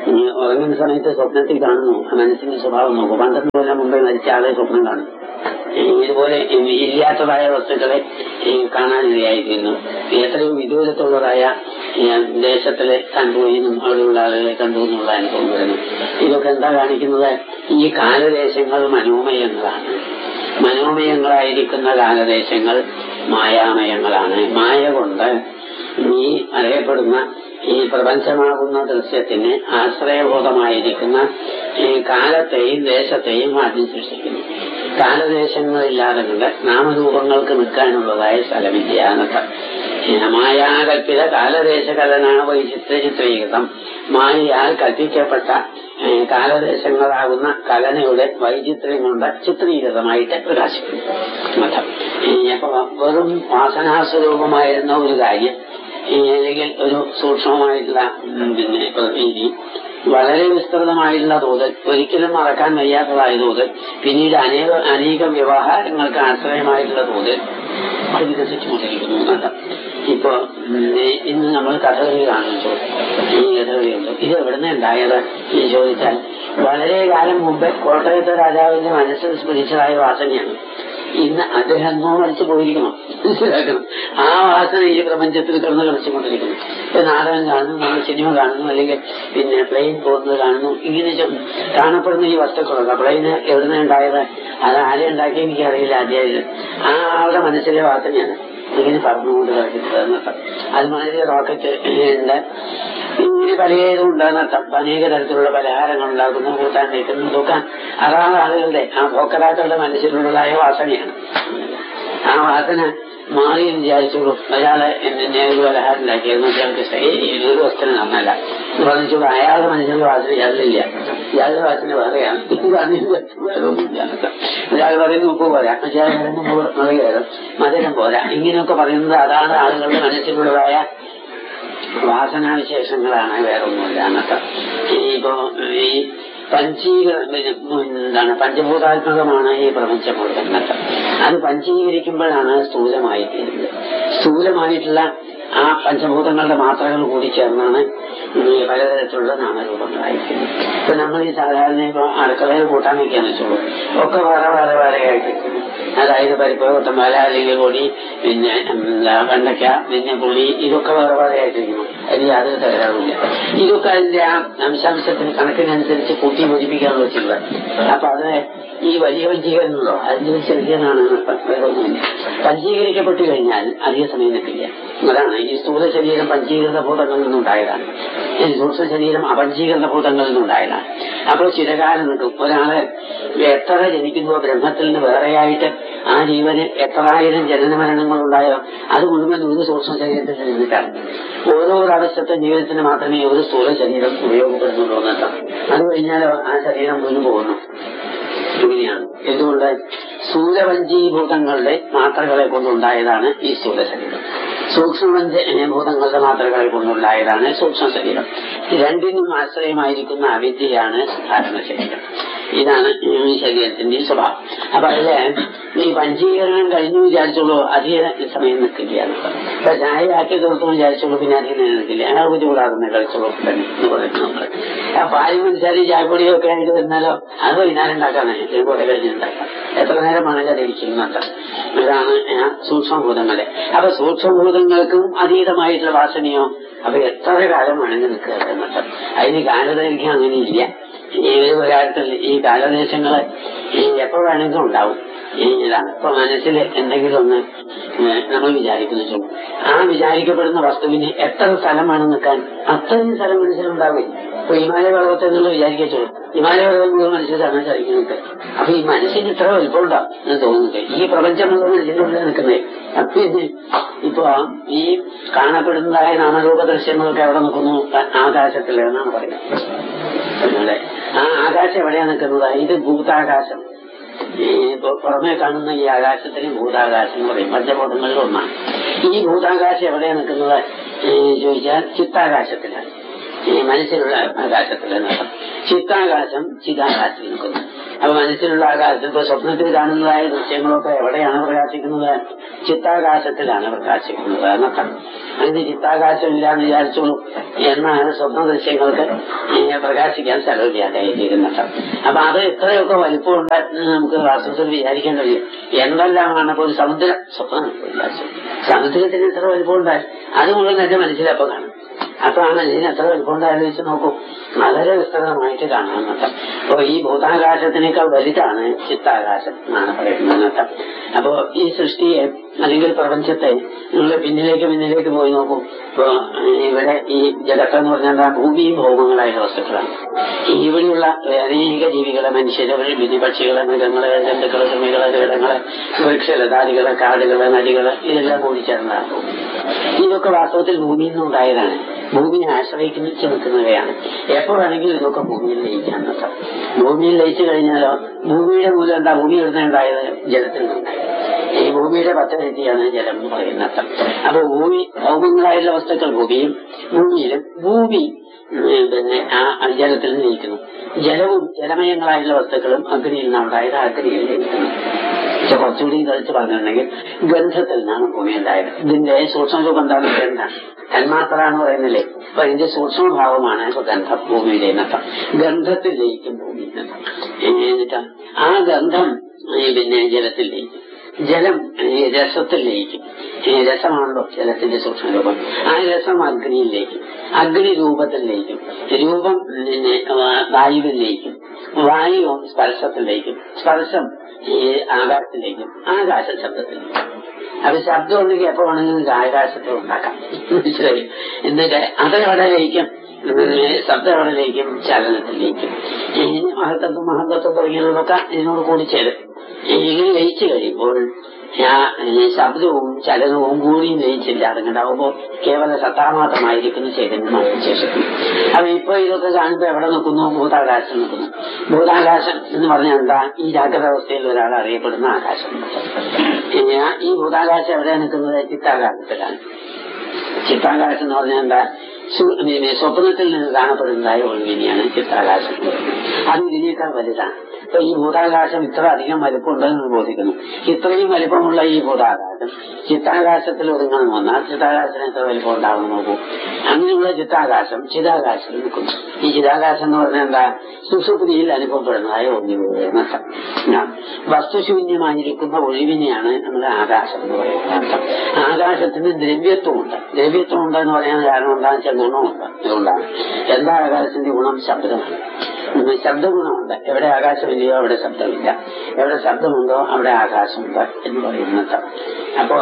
ഉറങ്ങുന്ന സമയത്ത് സ്വപ്നത്തിൽ കാണുന്നു മനസ്സിന്റെ സ്വഭാവം നോക്കും. പന്ത്രണ്ട് കൊല്ലം മുമ്പേ മരിച്ച ആളെ സ്വപ്നം കാണും. ഇതുപോലെ ഇല്ലാത്തതായ വസ്തുക്കളെ കാണാനിടയായിരുന്നു. എത്രയോ വിദൂരത്തുള്ളതായ ദേശത്തിലെ കണ്ടുപോയിന്നും അവിടെയുള്ള ആളുകളെ കണ്ടു എന്നുള്ള അനുഭവം വരുന്നു. ഇതൊക്കെ എന്താ കാണിക്കുന്നത്? ഈ കാലദേശങ്ങൾ മനോമയങ്ങളാണ്. മനോമയങ്ങളായിരിക്കുന്ന കാലദേശങ്ങൾ മായാമയങ്ങളാണ്. മായ കൊണ്ട് ഈ അറിയപ്പെടുന്ന ഈ പ്രപഞ്ചമാകുന്ന ദൃശ്യത്തിന് ആശ്രയബോധമായിരിക്കുന്ന ഈ കാലത്തെയും ദേശത്തെയും ആദ്യം സൃഷ്ടിക്കുന്നു. കാലദേശങ്ങളില്ലാതെ കൊണ്ട് നാമരൂപങ്ങൾക്ക് നിൽക്കാനുള്ളതായ സ്ഥലമില്ല എന്നർത്ഥം. മായാകൽപ്പിത കാലദേശകലനാണ് വൈചിത്ര ചിത്രീകൃതം. മായയാൽ കൽപ്പിക്കപ്പെട്ട കാലദേശങ്ങളാകുന്ന കലനയുടെ വൈചിത്ര്യം കൊണ്ട് ചിത്രീകൃതമായിട്ട് പ്രകാശിക്കുന്നു മതം. അപ്പൊ വെറും വാസനാസ്വരൂപമായിരുന്ന ഒരു കാര്യം അല്ലെങ്കിൽ ഒരു സൂക്ഷ്മമായിട്ടുള്ള പിന്നെ പ്രതീതി വളരെ വിസ്തൃതമായിട്ടുള്ള തോതിൽ ഒരിക്കലും മറക്കാൻ വയ്യാത്തതായ തോതിൽ പിന്നീട് അനേക അനേകം വ്യവഹാരങ്ങൾക്ക് ആശ്രയമായിട്ടുള്ള തോതിൽ അത് വികസിച്ചുകൊണ്ടിരിക്കുന്നു എന്നർത്ഥം. ഇപ്പൊ ഇന്ന് നമ്മൾ കഥകളി കാണുന്നു. ഈ കഥകളിയുണ്ട്. ഇത് എവിടുന്ന് ഉണ്ടായത് എന്ന് ചോദിച്ചാൽ വളരെ കാലം മുമ്പേ കോട്ടയത്തെ രാജാവിന്റെ മനസ്സിൽ സ്മരിച്ചതായ വാസനയാണ്. ഇന്ന് അദ്ദേഹം എന്നോ മരിച്ചു പോയിരിക്കണം. മനസ്സിലാക്കണം. ആ വാസന ഈ പ്രപഞ്ചത്തിൽ കിടന്ന് കളിച്ചുകൊണ്ടിരിക്കുന്നു. ഇപ്പൊ നാടകം കാണുന്നു, നമ്മൾ സിനിമ കാണുന്നു, അല്ലെങ്കിൽ പിന്നെ പ്ലെയിൻ പോകുന്നത് കാണുന്നു. ഇങ്ങനെ കാണപ്പെടുന്ന ഈ വസ്തുക്കളൊക്കെ പ്ലെയിന് എവിടുന്ന് ഉണ്ടായത്, അത് ആരെ ഉണ്ടാക്കി എനിക്കറിയില്ല. ആദ്യമായിട്ട് ആ ആളുടെ മനസ്സിലെ വാസനയാണ് ഇങ്ങനെ പറഞ്ഞുകൊണ്ട് കളിക്കുന്നത് എന്നർത്ഥം. അതുമാതിരി റോക്കറ്റ് ഉണ്ട്, ഇങ്ങനെ പലതും ഉണ്ടെന്നർത്ഥം. അനേക തരത്തിലുള്ള പലഹാരങ്ങൾ ഉണ്ടാക്കുന്ന കൂട്ടാൻ വയ്ക്കുന്ന തൂക്കാൻ അതാണ് ആളുകളുടെ ആ ഭോക്താക്കളുടെ മനസ്സിലുള്ളതായ വാസനയാണ്. ആ വാസന മാറി വിചാരിച്ചോളൂ. ഒരാളെ എന്നെ ഒരു പലഹാരം ഉണ്ടാക്കിയിരുന്നു, അയാൾക്ക് ഒരു വസ്ത്രം നന്നല്ല എന്ന് പറഞ്ഞോളൂ. അയാളുടെ മനസ്സിലുള്ള വാസന ഇയാളില്ല, ഇയാളുടെ വാസന വേറെയാണ്. ഒരാൾ പറയുന്ന ഉപ്പ് പോരാ, മറ്റേ പറയുന്ന മുളകേരം മധുരം പോരാ, ഇങ്ങനെയൊക്കെ പറയുന്നത് അതാണ് ആളുകളുടെ മനസ്സിലുള്ളതായ വാസനാവിശേഷങ്ങളാണ്, വേറെ ഒന്നുമില്ല എന്നൊക്കെ. ഇനിയിപ്പോ ഈ പഞ്ചീകര എന്താണ് പഞ്ചഭൂതാത്മകമാണ് ഈ പ്രപഞ്ചം മുഴുവൻ. അത് പഞ്ചീകരിക്കുമ്പോഴാണ് സ്ഥൂലമായി തീരുന്നത്. സ്ഥൂലമായിട്ടുള്ള ആ പഞ്ചഭൂതങ്ങളുടെ മാത്രകൾ കൂടി ചേർന്നാണ് പലതരത്തിലുള്ള നാമരൂപങ്ങളായിരിക്കുന്നത്. ഇപ്പൊ നമ്മൾ ഈ സാധാരണ ഇപ്പൊ അടുക്കളയിൽ കൂട്ടാൻ വയ്ക്കാന്ന് വെച്ചോളൂ, ഒക്കെ വേറെ വേറെ വേറെ ആയിട്ടിരിക്കുന്നു. അതായത് പരിപ്പ്, കൊത്തമ്പാല, അല്ലെങ്കിൽ പൊടി, പിന്നെ എന്താ വെണ്ടയ്ക്ക, പിന്നെ പുളി, ഇതൊക്കെ വേറെ വേറെ ആയിട്ടിരിക്കുന്നു. അതിന് യാതൊരു തകരാറില്ല. ഇതൊക്കെ അതിന്റെ ആ അംശാംശത്തിന് കണക്കിനനുസരിച്ച് കൂട്ടി യോജിപ്പിക്കാന്ന് വെച്ചിട്ടുള്ളത്. അപ്പൊ അത് ഈ വലിയ പഞ്ചീകരണമുണ്ടോ അതിന്റെ ചെറിയതാണ്. വേറൊന്നുമില്ല. പഞ്ചീകരിക്കപ്പെട്ടു കഴിഞ്ഞാൽ അധിക സമയം നിൽക്കില്ല. അതാണ് ഈ സ്ഥൂല ശരീരം പഞ്ചീകൃത ഭൂതങ്ങളിൽ നിന്നുണ്ടായതാണ്, സൂക്ഷ്മ ശരീരം അപഞ്ചീകൃത ഭൂതങ്ങളിൽ നിന്നുണ്ടായതാണ്. അപ്പോൾ ചിരകാലം നിൽക്കും. ഒരാള് എത്ര ജനിക്കുന്നുവോ ബ്രഹ്മത്തിൽ നിന്ന് വേറെയായിട്ട് ആ ജീവന് എത്രായിരം ജനന മരണങ്ങളുണ്ടായോ അത് മുഴുവൻ ഒരു സൂക്ഷ്മ ശരീരത്തിൽ നിന്നിട്ടാണ്. ഓരോ പ്രാവശ്യത്തെ ജീവിതത്തിന് മാത്രമേ ഒരു സ്ഥൂല ശരീരം ഉപയോഗപ്പെടുന്നുള്ളൂ എന്നർത്ഥം. അത് കഴിഞ്ഞാലോ ആ ശരീരം മുഴുവൻ പോകുന്നു. ഇങ്ങനെയാണ്. എന്തുകൊണ്ട്? സ്ഥൂലപഞ്ചീഭൂതങ്ങളുടെ മാത്രകളെ കൊണ്ടുണ്ടായതാണ് ഈ സ്ഥൂല ശരീരം. സൂക്ഷ്മപഞ്ചഭൂതങ്ങളുടെ മാത്രകളെ കൊണ്ടുണ്ടായതാണ് സൂക്ഷ്മ ശരീരം. രണ്ടിനും ആശ്രയമായിരിക്കുന്ന അവിദ്യയാണ് സാധാരണ ശരീരം. ഇതാണ് ഈ ശരീരത്തിന്റെ സ്വഭാവം. അപ്പൊ അതില് ഈ പഞ്ചീകരണം കഴിഞ്ഞു വിചാരിച്ചോളൂ അധിക സമയം നിൽക്കില്ല. ഇപ്പൊ ചായ ആക്കി തീർത്തു വിചാരിച്ചോളൂ, പിന്നെ അധികം നിൽക്കില്ല. ആ ബുദ്ധിമുട്ടാകുന്ന കളിച്ചോളൂ തന്നെ എന്ന് പറയുന്നത് നമ്മള്. ആ പാല് മനസ്സിലായി ചായപ്പൊടിയോ ഒക്കെ ആയിട്ട് വരുന്നാലോ അത് വൈകുന്നേരം ഉണ്ടാക്കാണ്, കൂടെ കഴിഞ്ഞുണ്ടാക്കാം. എത്ര നേരം വേണമെങ്കിൽ അതിരിക്കുന്നുണ്ട്. ഇതാണ് സൂക്ഷ്മഭൂതങ്ങളെ. അപ്പൊ സൂക്ഷ്മഭൂതങ്ങൾക്കും അതീതമായിട്ടുള്ള വാസനയോ അപ്പൊ എത്ര കാലം വേണമെങ്കിൽ നിൽക്കുക എന്നർത്ഥം. അതിന് കാലദൈർഘ്യം അങ്ങനെ ഇല്ല. ഈ ഒരു കാര്യത്തിൽ ഈ കാലദേശങ്ങള് എപ്പോ വേണമെങ്കിലും ഉണ്ടാവും. ഇതാണ് ഇപ്പൊ മനസ്സിൽ എന്തെങ്കിലും ഒന്ന് നമ്മൾ വിചാരിക്കുന്നു, ആ വിചാരിക്കപ്പെടുന്ന വസ്തുവിന് എത്ര സ്ഥലം വേണം നിൽക്കാൻ അത്രയും സ്ഥലം മനസ്സിലുണ്ടാവും. ഇപ്പൊ ഹിമാലയ പർവ്വതം എന്നുള്ള വിചാരിക്കച്ചോളൂ, ഹിമാലയ പർവ്വതം മുഴുവൻ മനസ്സിലാണ് ചലിക്കുന്നത്. അപ്പൊ ഈ മനസ്സിന് ഇത്ര വലുപ്പം ഉണ്ടാവും എന്ന് തോന്നുന്നുണ്ട്. ഈ പ്രപഞ്ചം മുഴുവൻ മനസ്സിനുള്ളിൽ നിൽക്കുന്നത്. അപ്പൊ ഇപ്പൊ ഈ കാണപ്പെടുന്നതായ നാമരൂപ ദൃശ്യങ്ങളൊക്കെ എവിടെ നിൽക്കുന്നു? ആകാശത്തിൽ എന്നാണ് പറയുന്നത്. ആ ആകാശം എവിടെയാണ് നിൽക്കുന്നത്? ഇത് ഭൂതാകാശം. ഇപ്പൊ പുറമെ കാണുന്ന ഈ ആകാശത്തിന് ഭൂതാകാശം എന്ന് പറയും. പഞ്ചഭൂതങ്ങളിൽ ഒന്നാണ്. ഈ ഭൂതാകാശം എവിടെയാണ് നിൽക്കുന്നത് ചോദിച്ചാൽ ചിത്താകാശത്തിലാണ്, ഈ മനസ്സിലുള്ള ആകാശത്തിൽ എന്നർത്ഥം. ചിത്താകാശം ചിതാകാശത്തിൽ നിൽക്കുന്നു. അപ്പൊ മനസ്സിലുള്ള ആകാശത്തിൽ ഇപ്പൊ സ്വപ്നത്തിൽ കാണുന്നതായ ദൃശ്യങ്ങളൊക്കെ എവിടെയാണ് പ്രകാശിക്കുന്നത്? ചിത്താകാശത്തിലാണ് പ്രകാശിക്കുന്നത് എന്നൊക്കെ. അങ്ങനെ ചിത്താകാശം ഇല്ലാന്ന് വിചാരിച്ചോളൂ എന്നാണ് സ്വപ്ന ദൃശ്യങ്ങൾക്ക് പ്രകാശിക്കാൻ സ്ഥലമില്ലാതായി തീരുന്നത്. അപ്പൊ അത് ഇത്രയൊക്കെ വലിപ്പമുണ്ട് നമുക്ക് വാസ്തവത്തിൽ വിചാരിക്കാൻ കഴിയും. എന്തെല്ലാമാണ് ഇപ്പോൾ ഒരു സമുദ്രം സ്വപ്നം വിചാരിച്ചു, സമുദ്രത്തിന് എത്ര വലിപ്പമുണ്ടായി അത് മുഴുവൻ എന്റെ മനസ്സിലപ്പോ കാണും. അപ്പൊ ആ മനസ്സിന് എത്ര വലിപ്പമുണ്ടായെന്ന് വെച്ച് നോക്കൂ, വളരെ വിസ്തൃതമായിട്ട് കാണാമെന്നർത്ഥം. അപ്പൊ ഈ ഭൂതാകാശത്തിനേക്കാൾ വലുതാണ് ചിത്താകാശം എന്നാണ് പറയുന്നതിനർത്ഥം. അപ്പോ ഈ സൃഷ്ടിയെ അല്ലെങ്കിൽ പ്രപഞ്ചത്തെ നിങ്ങൾ പിന്നിലേക്ക് പിന്നിലേക്ക് പോയി നോക്കൂ. ഇപ്പൊ ഇവിടെ ഈ ജഗത്തെന്ന് പറഞ്ഞാൽ ഭൂമിയും ഭൗമങ്ങളായ വസ്തുക്കളാണ്. ഇവിടെയുള്ള അനേക ജീവികളെ, മനുഷ്യരെ, പിന്നെ പക്ഷികളെ, മൃഗങ്ങളെ, ജന്തുക്കളെ, കൃമികളെ, കീടങ്ങളെ, വൃക്ഷലതാദികളെ, കാടുകളെ, നദികളെ, ഇതെല്ലാം കൂടി ചേർന്നതാണ് ഭൂമി. ഇതൊക്കെ വാസ്തവത്തിൽ ഭൂമിയിൽ നിന്നുണ്ടായതാണ്. ഭൂമിയെ ആശ്രയിച്ച് നിൽക്കുന്നവയാണ്. എപ്പോ വേണമെങ്കിലും ഇതൊക്കെ ഭൂമിയിൽ ലയിക്കാൻ നോക്കാം. ഭൂമിയിൽ ലയിച്ചു കഴിഞ്ഞാലോ ഭൂമിയുടെ മൂലം എന്താ? ഭൂമി എവിടുന്നുണ്ടായത്? ജലത്തിൽ നിന്നുണ്ടായത്. ഈ ഭൂമിയുടെ പദ്ധതിയാണ് ജലം എന്ന് പറയുന്ന അർത്ഥം. അപ്പൊ ഭൂമി ഭൗമങ്ങളായുള്ള വസ്തുക്കൾ ഭൂമിയും ഭൂമിയിലും ഭൂമി പിന്നെ ആ ജലത്തിൽ ലയിക്കുന്നു. ജലവും ജലമയങ്ങളായുള്ള വസ്തുക്കളും അഗ്നിയിൽ നിന്നുണ്ടായത് അഗ്നിയിൽ ലയിക്കുന്നു. പക്ഷെ കുറച്ചുകൂടി കളിച്ച് പറഞ്ഞിട്ടുണ്ടെങ്കിൽ ഗന്ധത്തിൽ നിന്നാണ് ഭൂമി ഉണ്ടായത്. ഇതിന്റെ സൂക്ഷ്മരൂപം എന്താണ്? ഗന്ധം. തന്മാത്ര എന്ന് പറയുന്നില്ലേ? അപ്പൊ ഇതിന്റെ സൂക്ഷ്മഭാവമാണ് ഇപ്പൊ ഗന്ധം, ഭൂമിയുടെ നട്ടം. ഗന്ധത്തിൽ ലയിക്കും ഭൂമി എന്നിട്ട് ആ ഗന്ധം പിന്നെ ജലത്തിൽ ലയിക്കും. ജലം രസത്തിൽ ലയിക്കും. രസമാണല്ലോ ജലത്തിന്റെ സൂക്ഷ്മരൂപം. ആ രസം അഗ്നിയിൽ ലയിക്കും. അഗ്നി രൂപത്തിൽ ലയിക്കും. രൂപം പിന്നെ വായുവിൽ ലയിക്കും. വായു സ്പർശത്തിൽ ലയിക്കും. സ്പർശം ഈ ആകാശത്തിലേക്കും. ആകാശം ശബ്ദത്തിലേക്കും. അത് ശബ്ദം ഉണ്ടെങ്കിൽ എപ്പോ വേണമെങ്കിൽ ആകാശത്തെ ഉണ്ടാക്കാം. മനസ്സിലായി? എന്നിട്ട് അതെവിടെ ലയിക്കും? ശബ്ദം എവിടെ ലയിക്കും? ചലനത്തിലേക്കും. മഹത്വത്വം മഹത്വത്വം തുടങ്ങിയതൊക്കെ ഇതിനോട് കൂടി ചേരും. ഇങ്ങനെ ലയിച്ചു കഴിയുമ്പോൾ ആ ശബ്ദവും ചലനവും കൂടിയും ലയിച്ചില്ല. അതുകൊണ്ടാവുമ്പോ കേവല സത്താമാത്രമായിരിക്കുന്ന ചൈതന്യമാണ് വിശേഷിക്കും. അപ്പൊ ഇപ്പൊ ഇതൊക്കെ കാണുമ്പോ എവിടെ നിൽക്കുന്നു? ഭൂതാകാശം നിൽക്കുന്നു. ഭൂതാകാശം എന്ന് പറഞ്ഞാൽ എന്താ? ഈ ജാഗ്രത അവസ്ഥയിൽ ഒരാൾ അറിയപ്പെടുന്ന ആകാശം. ഈ ഭൂതാകാശം എവിടെ നിൽക്കുന്നത്? ചിത്താകാശത്തിലാണ്. ചിത്താകാശം എന്ന് പറഞ്ഞാൽ എന്താ? സ്വപ്നത്തിൽ നിന്ന് കാണപ്പെടുന്നതായ ഒഴിവിനെയാണ് ചിത്താകാശം. അത് ഇതിനേക്കാൾ വലുതാണ്. ഇപ്പൊ ഈ ഭൂതാകാശം ഇത്ര അധികം വലിപ്പമുണ്ടെന്ന് ബോധിക്കുന്നു. ഇത്രയും വലിപ്പമുള്ള ഈ ഭൂതാകാശം ചിത്താകാശത്തിൽ ഒതുങ്ങണം വന്നാൽ ചിത്താകാശത്തിന് എത്ര വലിപ്പം ഉണ്ടാവും നോക്കൂ. അങ്ങനെയുള്ള ചിത്താകാശം ചിതാകാശത്തിൽ നിൽക്കുന്നു. ഈ ചിതാകാശം എന്ന് പറഞ്ഞാൽ എന്താ? സുഷുപ്തിയിൽ അനുഭവപ്പെടുന്നതായ ഒഴിവ്. വസ്തുശൂന്യമായിരിക്കുന്ന ഒഴിവിനെയാണ് നമ്മൾ ആകാശം എന്ന് പറയുന്നത്. ആകാശത്തിന് ദ്രവ്യത്വമുണ്ട്. ദ്രവ്യത്വമുണ്ട് എന്ന് പറയാൻ കാരണം എന്താണെന്ന് വെച്ചാൽ ഗുണമുണ്ട്. അതുകൊണ്ടാണ്. എന്താ ആകാശത്തിന്റെ ഗുണം? ശബ്ദമാണ്. ശബ്ദഗുണമുണ്ട്. എവിടെ ആകാശമില്ലയോ അവിടെ ശബ്ദമില്ല. എവിടെ ശബ്ദമുണ്ടോ അവിടെ ആകാശമുണ്ട് എന്ന് പറയുന്നത്. അപ്പോ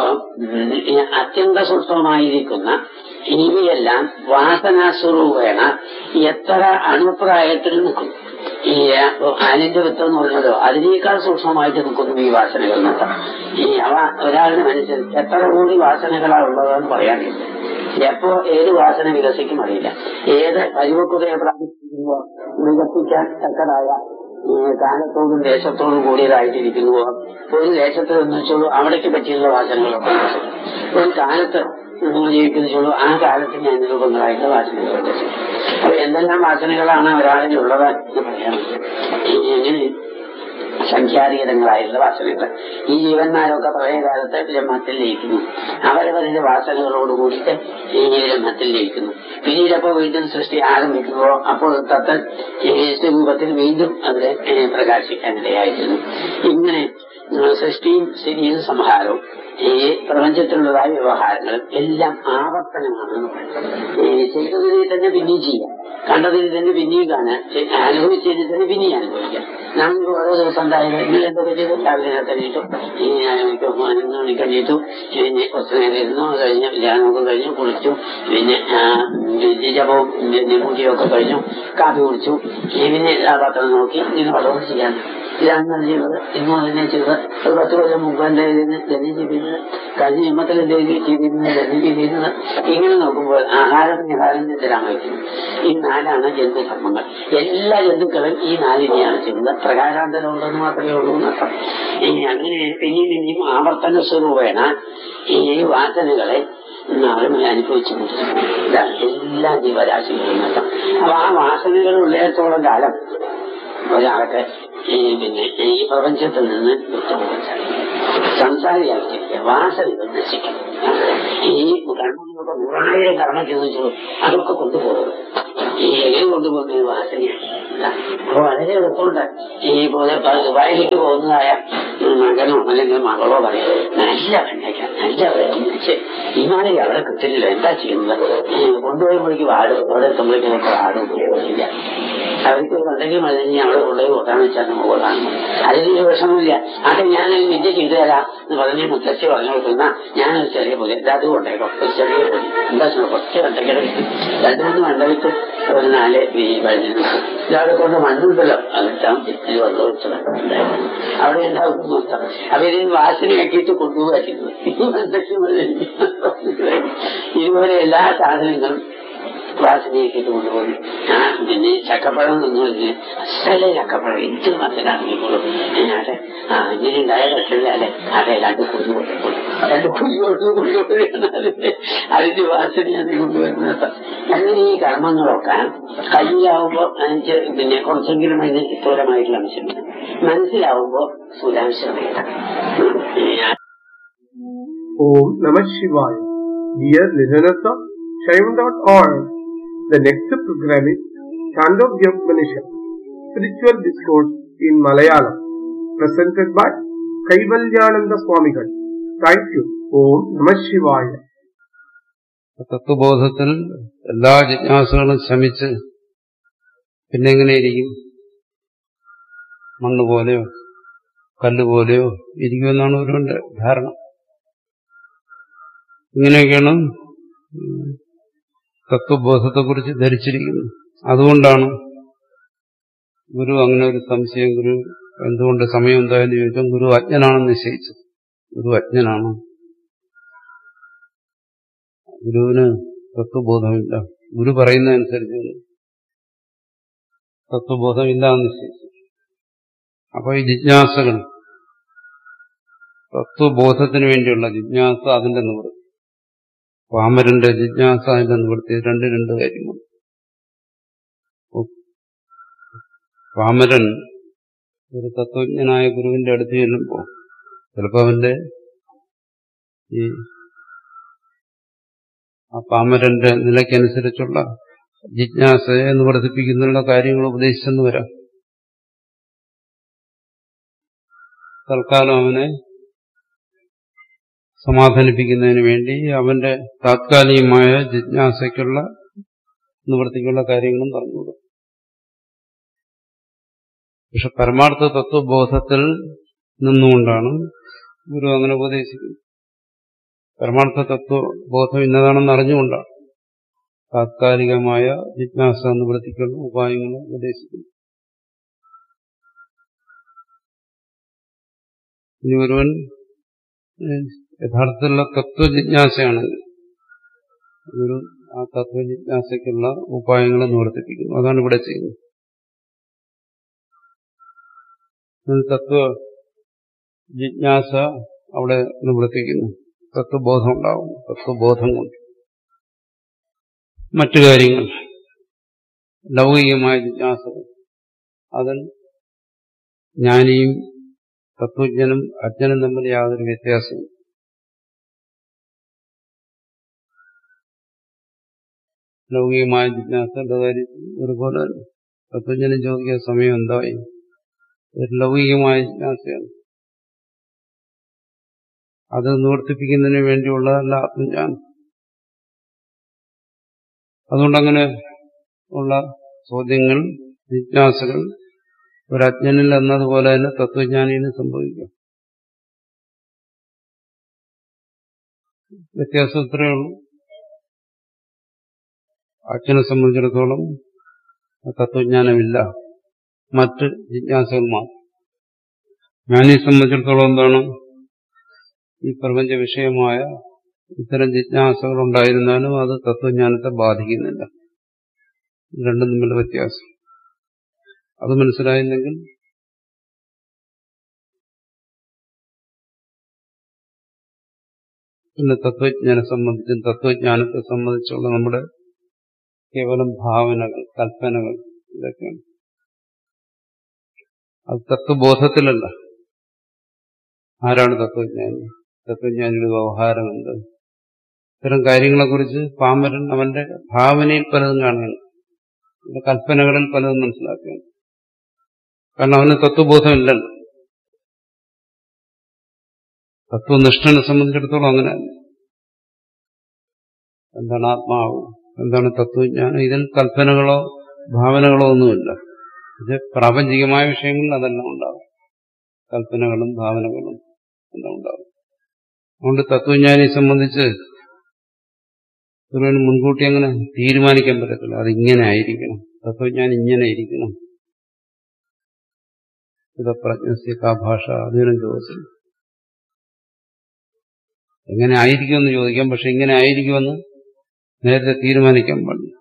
അത്യന്ത സൂക്ഷ്മമായിരിക്കുന്ന ഇവയെല്ലാം വാസനാസ്വരൂപേണ എത്ര അണുപ്രായത്തിൽ നിൽക്കും. ഈ ആലിന്റെ വിത്ത് എന്ന് പറഞ്ഞല്ലോ അതിനേക്കാൾ സൂക്ഷ്മമായിട്ട് നിൽക്കുന്നു ഈ വാസനകൾ എന്നൊക്കെ. ഈ അവ ഒരാളുടെ മനസ്സിൽ എത്ര കൂടി വാസനകളാണ് ഉള്ളതെന്ന് പറയാനില്ല. എപ്പോ ഏത് വാസന വികസിക്കും അറിയില്ല. ഏത് പരിവക്കുതയെ പ്രാപിക്കുമ്പോ വികസിക്കാൻ തക്കതായ കാലത്തോടും ദേശത്തോടും കൂടിയതായിട്ടിരിക്കുന്നുവോ ഒരു ദേശത്ത് എന്ന് വെച്ചോളൂ അവിടേക്ക് പറ്റിയുള്ള വാസനകളൊക്കെ വികസിക്കും. ഒരു കാലത്ത് നമ്മൾ ജീവിക്കുന്നുള്ളൂ ആ കാലത്തിന്റെ അനുരൂപങ്ങളായിട്ടുള്ള വാസനകൾ വികസിക്കും. അപ്പൊ എന്തെല്ലാം വാസനകളാണ് ഒരാളിൽ ഉള്ളത് എന്ന് പറയാൻ പറ്റും. എങ്ങനെ സംഖ്യാതീതങ്ങളായിട്ടുള്ള വാസനകൾ. ഈ ജീവന്മാരൊക്കെ പഴയ കാലത്ത് ബ്രഹ്മത്തിൽ ലയിക്കുന്നു. അവരവരുടെ വാസനകളോടുകൂടിയിട്ട് ഈ ബ്രഹ്മത്തിൽ ലയിക്കുന്നു. പിന്നീടപ്പോ വീണ്ടും സൃഷ്ടി ആരംഭിക്കുമ്പോൾ അപ്പോൾ തത്തൽ സ്വരൂപത്തിൽ വീണ്ടും അതിനെ പ്രകാശിക്കാനിടയായിരുന്നു. ഇങ്ങനെ സൃഷ്ടിയും സ്ഥിതിയും സംഹാരവും ഈ പ്രപഞ്ചത്തിലുള്ളതായ വ്യവഹാരങ്ങളും എല്ലാം ആവർത്തനമാണെന്ന് പറയുന്നത്. ചെയ്തതിനെ തന്നെ പിന്നെയും ചെയ്യാം, കണ്ടതിന് തന്നെ പിന്നെയും കാണാൻ, അനുഭവിച്ചതിന് തന്നെ പിന്നെയും അനുഭവിക്കാം. നമുക്ക് ഓരോ ദിവസം ഉണ്ടായത് ഇങ്ങനെ എന്തൊക്കെ ചെയ്തു? രാവിലെ കഴിഞ്ഞിട്ടു പതിനൊന്ന് മണി കഴിഞ്ഞിട്ടു, പിന്നെ കുറച്ചു നേരം ഇരുന്നു, കഴിഞ്ഞ് ധ്യാനമൊക്കെ കഴിഞ്ഞു, കുളിച്ചു, പിന്നെ ജപവും മുടിയൊക്കെ കഴിഞ്ഞു, കാപ്പി കുടിച്ചു, പിന്നെ ആ പത്രം നോക്കി ഇങ്ങനെ പടവും ചെയ്യാൻ. ഇതാണ് ചെയ്തത്. ഇന്നും അതിനെ ചെയ്തത്. ഒരു പത്ത് കൊല്ലം മുമ്പ് എന്റെ ധന്യം ചെയ്തിരുന്നത്, കഴിഞ്ഞ ജന്മത്തിൽ എന്റെ ചെയ്തിരുന്നത്, ധന്യം ചെയ്തിരുന്നത്. ഇങ്ങനെ നോക്കുമ്പോൾ ആഹാരം നിഹാരം നിദ്രാമയക്കുന്നു. ഈ നാലാണ് ജന്തുധർമ്മങ്ങൾ. എല്ലാ ജന്തുക്കളും ഈ നാലിനെയാണ് ചെയ്യുന്നത്. പ്രകാശാന്തരം ഉണ്ടെന്ന് മാത്രമേ ഉള്ളൂ എന്നർത്ഥം. അങ്ങനെ പിന്നെയും പിന്നെയും ആവർത്തന സ്വരൂപേണ ഈ വാസനകളെ നമ്മൾ അനുഭവിച്ചുകൊണ്ടിരിക്കുന്നു. ഇതാണ് എല്ലാ ജീവരാശികളും എന്നർത്ഥം. അപ്പൊ ആ വാസനകൾ ഉള്ളിടത്തോളം കാലം ഒരാൾക്ക് പിന്നെ ഈ പ്രപഞ്ചത്തിൽ നിന്ന് വിട്ടുപോകാൻ സാധിക്കും. സംസാരിയാക്കിയിരിക്കുക വാസനകൾ നശിക്കും. ഈ കർമ്മങ്ങളൊക്കെ നൂറായിരം കർമ്മം ചോദിച്ചു അതൊക്കെ കൊണ്ടുപോകും. ഈ എങ്ങനെ കൊണ്ടുപോകുന്നത് വാസനയാണ്. അപ്പൊ വളരെ എളുപ്പമുണ്ട്. ഈ പോലെ ദുബായിലേക്ക് പോകുന്നതായ മകനോ അല്ലെങ്കിൽ മകളോ പറയും നല്ല വെണ്ടയ്ക്ക നല്ല വെച്ച് ഹിമാലയ അവിടെ കിട്ടില്ല, എന്താ ചെയ്യുന്നത്? കൊണ്ടുപോയപ്പോഴേക്ക് വാടും, അവിടെ എത്തുമ്പോഴേക്കൊക്കെ വാടും ഇല്ല. അവർക്ക് ഉണ്ടെങ്കിൽ മതി അവിടെ കൊണ്ടുപോയി കൊട്ടാന്ന് വെച്ചാൽ നമുക്ക് കൊള്ളാണ്. അതിന് വിഷമമില്ല. അത് ഞാൻ വിദ്യ ചെയ്തു തരാം എന്ന് പറഞ്ഞ് മുത്തശ്ശി പറഞ്ഞു കൊടുക്കുന്ന ഞാനൊരു ചെറിയ പോലെ അത് കൊണ്ടേക്കോ ഒരു ചെറിയ പോലെ എന്താ കുറച്ച് വെണ്ടയ്ക്കട കിട്ടും. രണ്ടു മൂന്ന് വെണ്ട കിട്ടും, ഒരു നാല് ഈ വഴുതി ഇതവിടെ കൊണ്ട് മണ്ണുണ്ടല്ലോ അതിട്ടാൻ ഇത് വെള്ളം വെച്ചത് അവിടെ ഉണ്ടാവും മൊത്തം. അപ്പൊ ഇതിന് വാസനയാക്കിയിട്ട് കൊണ്ടുപോകാക്കുന്നത് ഇതുപോലെ എല്ലാ സാധനങ്ങളും വാസനയാക്കിയിട്ട് കൊണ്ടുപോകും. ആ പിന്നെ ചക്കപ്പഴം എന്ന് പറഞ്ഞ് അസല ചക്കപ്പഴം എന്ത് മനസ്സിലാക്കിക്കോളും. അതെ ആ ഇങ്ങനെ ഉണ്ടായ കട്ടില്ലേ അതെ രണ്ട് കുഞ്ഞു കൊണ്ടുപോകും, രണ്ട് കുഞ്ഞു കൊണ്ടുപോകുകയാണ് അതിന്റെ അതിന്റെ വാസനയാണ് കൊണ്ടുവരുന്നത്. അങ്ങനെ ഈ കർമ്മങ്ങളൊക്കെ കയ്യിലാവുമ്പോ അതിന് പിന്നെ കുറച്ചെങ്കിലും അതിന് സ്ഥൂലമായിട്ടുള്ള അംശമുണ്ട്. മനസ്സിലാവുമ്പോ സുലാംശമായിട്ടാണ്. Om Namah Shivaya. Dear listeners of Shaivan dot org, the next program is Chandogya Upanishad, Spiritual Discourse in Malayalam, presented by Kaivalyananda Swamigal. Thank you. Om Namah Shivaya. തത്വബോധത്തിൽ എല്ലാ ജിജ്ഞാസകളും ശമിച്ച് പിന്നെങ്ങനെയിരിക്കും? മണ്ണ് പോലെയോ കല്ലുപോലെയോ ഇരിക്കുമെന്നാണ് ഒരുവന്റെ ധാരണ. ഇങ്ങനെയൊക്കെയാണ് തത്വബോധത്തെക്കുറിച്ച് ധരിച്ചിരിക്കുന്നത്. അതുകൊണ്ടാണ് ഗുരു അങ്ങനെ ഒരു സംശയം, ഗുരു എന്തുകൊണ്ട് സമയം എന്തായെന്ന് ചോദിച്ചാൽ ഗുരു അജ്ഞനാണെന്ന് നിശ്ചയിച്ചത്. ഗുരു അജ്ഞനാണ്, ഗുരുവിന് തത്വബോധമില്ല, ഗുരു പറയുന്നതനുസരിച്ച് തത്വബോധമില്ല എന്ന് നിശ്ചയിച്ചു. അപ്പൊ ഈ ജിജ്ഞാസകൾ, തത്വബോധത്തിന് വേണ്ടിയുള്ള ജിജ്ഞാസ അതിന്റെ നിവൃത്തി, പാമരന്റെ ജിജ്ഞാസ അതിന്റെ നിവൃത്തി, രണ്ട് രണ്ട് കാര്യമാണ്. പാമരൻ ഒരു തത്വജ്ഞനായ ഗുരുവിന്റെ അടുത്ത് ചെല്ലുമ്പോ ചിലപ്പോ അവന്റെ ഈ ആ പാമരന്റെ നിലയ്ക്കനുസരിച്ചുള്ള ജിജ്ഞാസയെ നിവർത്തിപ്പിക്കുന്നുള്ള കാര്യങ്ങൾ ഉപദേശിച്ചെന്ന് വരാം. തൽക്കാലം അവനെ സമാധാനിപ്പിക്കുന്നതിന് വേണ്ടി അവന്റെ താത്കാലികമായ ജിജ്ഞാസയ്ക്കുള്ള നിവൃത്തിക്കുള്ള കാര്യങ്ങളും പറഞ്ഞുകൊടുക്കും. പക്ഷെ പരമാർത്ഥ തത്വബോധത്തിൽ നിന്നുകൊണ്ടാണ് ഗുരു അങ്ങനെ ഉപദേശിക്കുന്നത്. പരമാർത്ഥ തത്വബോധം ഇന്നതാണെന്ന് അറിഞ്ഞുകൊണ്ടാണ് താത്കാലികമായ ജിജ്ഞാസ നിവൃത്തിക്കുള്ള ഉപായങ്ങൾ ഉപദേശിക്കുന്നു. ഇനി ഒരുവൻ യഥാർത്ഥത്തിലുള്ള തത്വജിജ്ഞാസയാണെങ്കിൽ ഗുരു ആ തത്വജിജ്ഞാസയ്ക്കുള്ള ഉപായങ്ങളെ നിവർത്തിപ്പിക്കുന്നു. അതാണ് ഇവിടെ ചെയ്യുന്നത്. തത്വ ജിജ്ഞാസ അവിടെ നിവർത്തിക്കുന്നു, തത്വബോധം ഉണ്ടാവുന്നു. തത്വബോധം കൊണ്ട് മറ്റു കാര്യങ്ങൾ ലൗകികമായ ജിജ്ഞാസ, അതിൽ ജ്ഞാനിയും തത്വജ്ഞനും അജ്ഞനും തമ്മിൽ യാതൊരു വ്യത്യാസവും. ലൗകികമായ ജിജ്ഞാസയുടെ കാര്യത്തിൽ ഒരുപോലെ തത്വജ്ഞനും ചോദിക്കാൻ സമയം എന്തായി, ഒരു ലൗകികമായ ജിജ്ഞാസയാണ്. അത് നിവർത്തിപ്പിക്കുന്നതിന് വേണ്ടിയുള്ളതല്ല ആത്മജ്ഞാനം. അതുകൊണ്ടങ്ങനെ ഉള്ള ചോദ്യങ്ങൾ, ജിജ്ഞാസകൾ ഒരജ്ഞനിൽ എന്നതുപോലെ തന്നെ തത്വജ്ഞാനിന് സംഭവിക്കാം. വ്യത്യാസം ഇത്രയേ ഉള്ളൂ. അജ്ഞനെ സംബന്ധിച്ചിടത്തോളം തത്വജ്ഞാനമില്ല, മറ്റ് ജിജ്ഞാസകൾ മാത്രം. ജ്ഞാനിയെ സംബന്ധിച്ചിടത്തോളം എന്താണ്, ഈ പ്രപഞ്ച വിഷയമായ ഇത്തരം ജിജ്ഞാസകൾ ഉണ്ടായിരുന്നാലും അത് തത്വജ്ഞാനത്തെ ബാധിക്കുന്നില്ല. രണ്ടും തമ്മിലുള്ള വ്യത്യാസം അത് മനസ്സിലായില്ലെങ്കിൽ പിന്നെ തത്വജ്ഞാനെ സംബന്ധിച്ചും തത്വജ്ഞാനത്തെ സംബന്ധിച്ചുള്ള നമ്മുടെ കേവലം ഭാവനകൾ, കൽപ്പനകൾ, ഇതൊക്കെയാണ്. അത് തത്വബോധത്തിലല്ല. ആരാണ് തത്വജ്ഞാനി? തത്വജ്ഞാനിയുടെ വ്യവഹാരമുണ്ട്. ഇത്തരം കാര്യങ്ങളെക്കുറിച്ച് പാമരൻ അവന്റെ ഭാവനയിൽ പലതും കാണുകയാണ്, അവന്റെ കൽപ്പനകളിൽ പലതും മനസ്സിലാക്കുകയാണ്. കാരണം അവന് തത്വബോധമില്ലല്ലോ. തത്വനിഷ്ഠനെ സംബന്ധിച്ചിടത്തോളം അങ്ങനെയല്ല. എന്താണ് ആത്മാവ്, എന്താണ് തത്വജ്ഞാനം, ഇതിൽ കൽപ്പനകളോ ഭാവനകളോ ഒന്നുമില്ല. ഇത് പ്രാപഞ്ചികമായ വിഷയങ്ങളിൽ അതെല്ലാം ഉണ്ടാകും. കൽപ്പനകളും ഭാവനകളും എല്ലാം ഉണ്ടാകും. അതുകൊണ്ട് തത്വജ്ഞാനിയെ സംബന്ധിച്ച് ഒരുവന് മുൻകൂട്ടി അങ്ങനെ തീരുമാനിക്കാൻ പറ്റത്തില്ല. അതിങ്ങനെ ആയിരിക്കണം, തത്വജ്ഞാനം ഇങ്ങനെ ഇരിക്കണം. പ്രജ്ഞസ്യ കാ ഭാഷ, അതിനും ചോദിച്ചു എങ്ങനെ ആയിരിക്കുമെന്ന് ചോദിക്കാം. പക്ഷെ ഇങ്ങനെ ആയിരിക്കുമെന്ന് നേരത്തെ തീരുമാനിക്കാൻ പാടില്ല.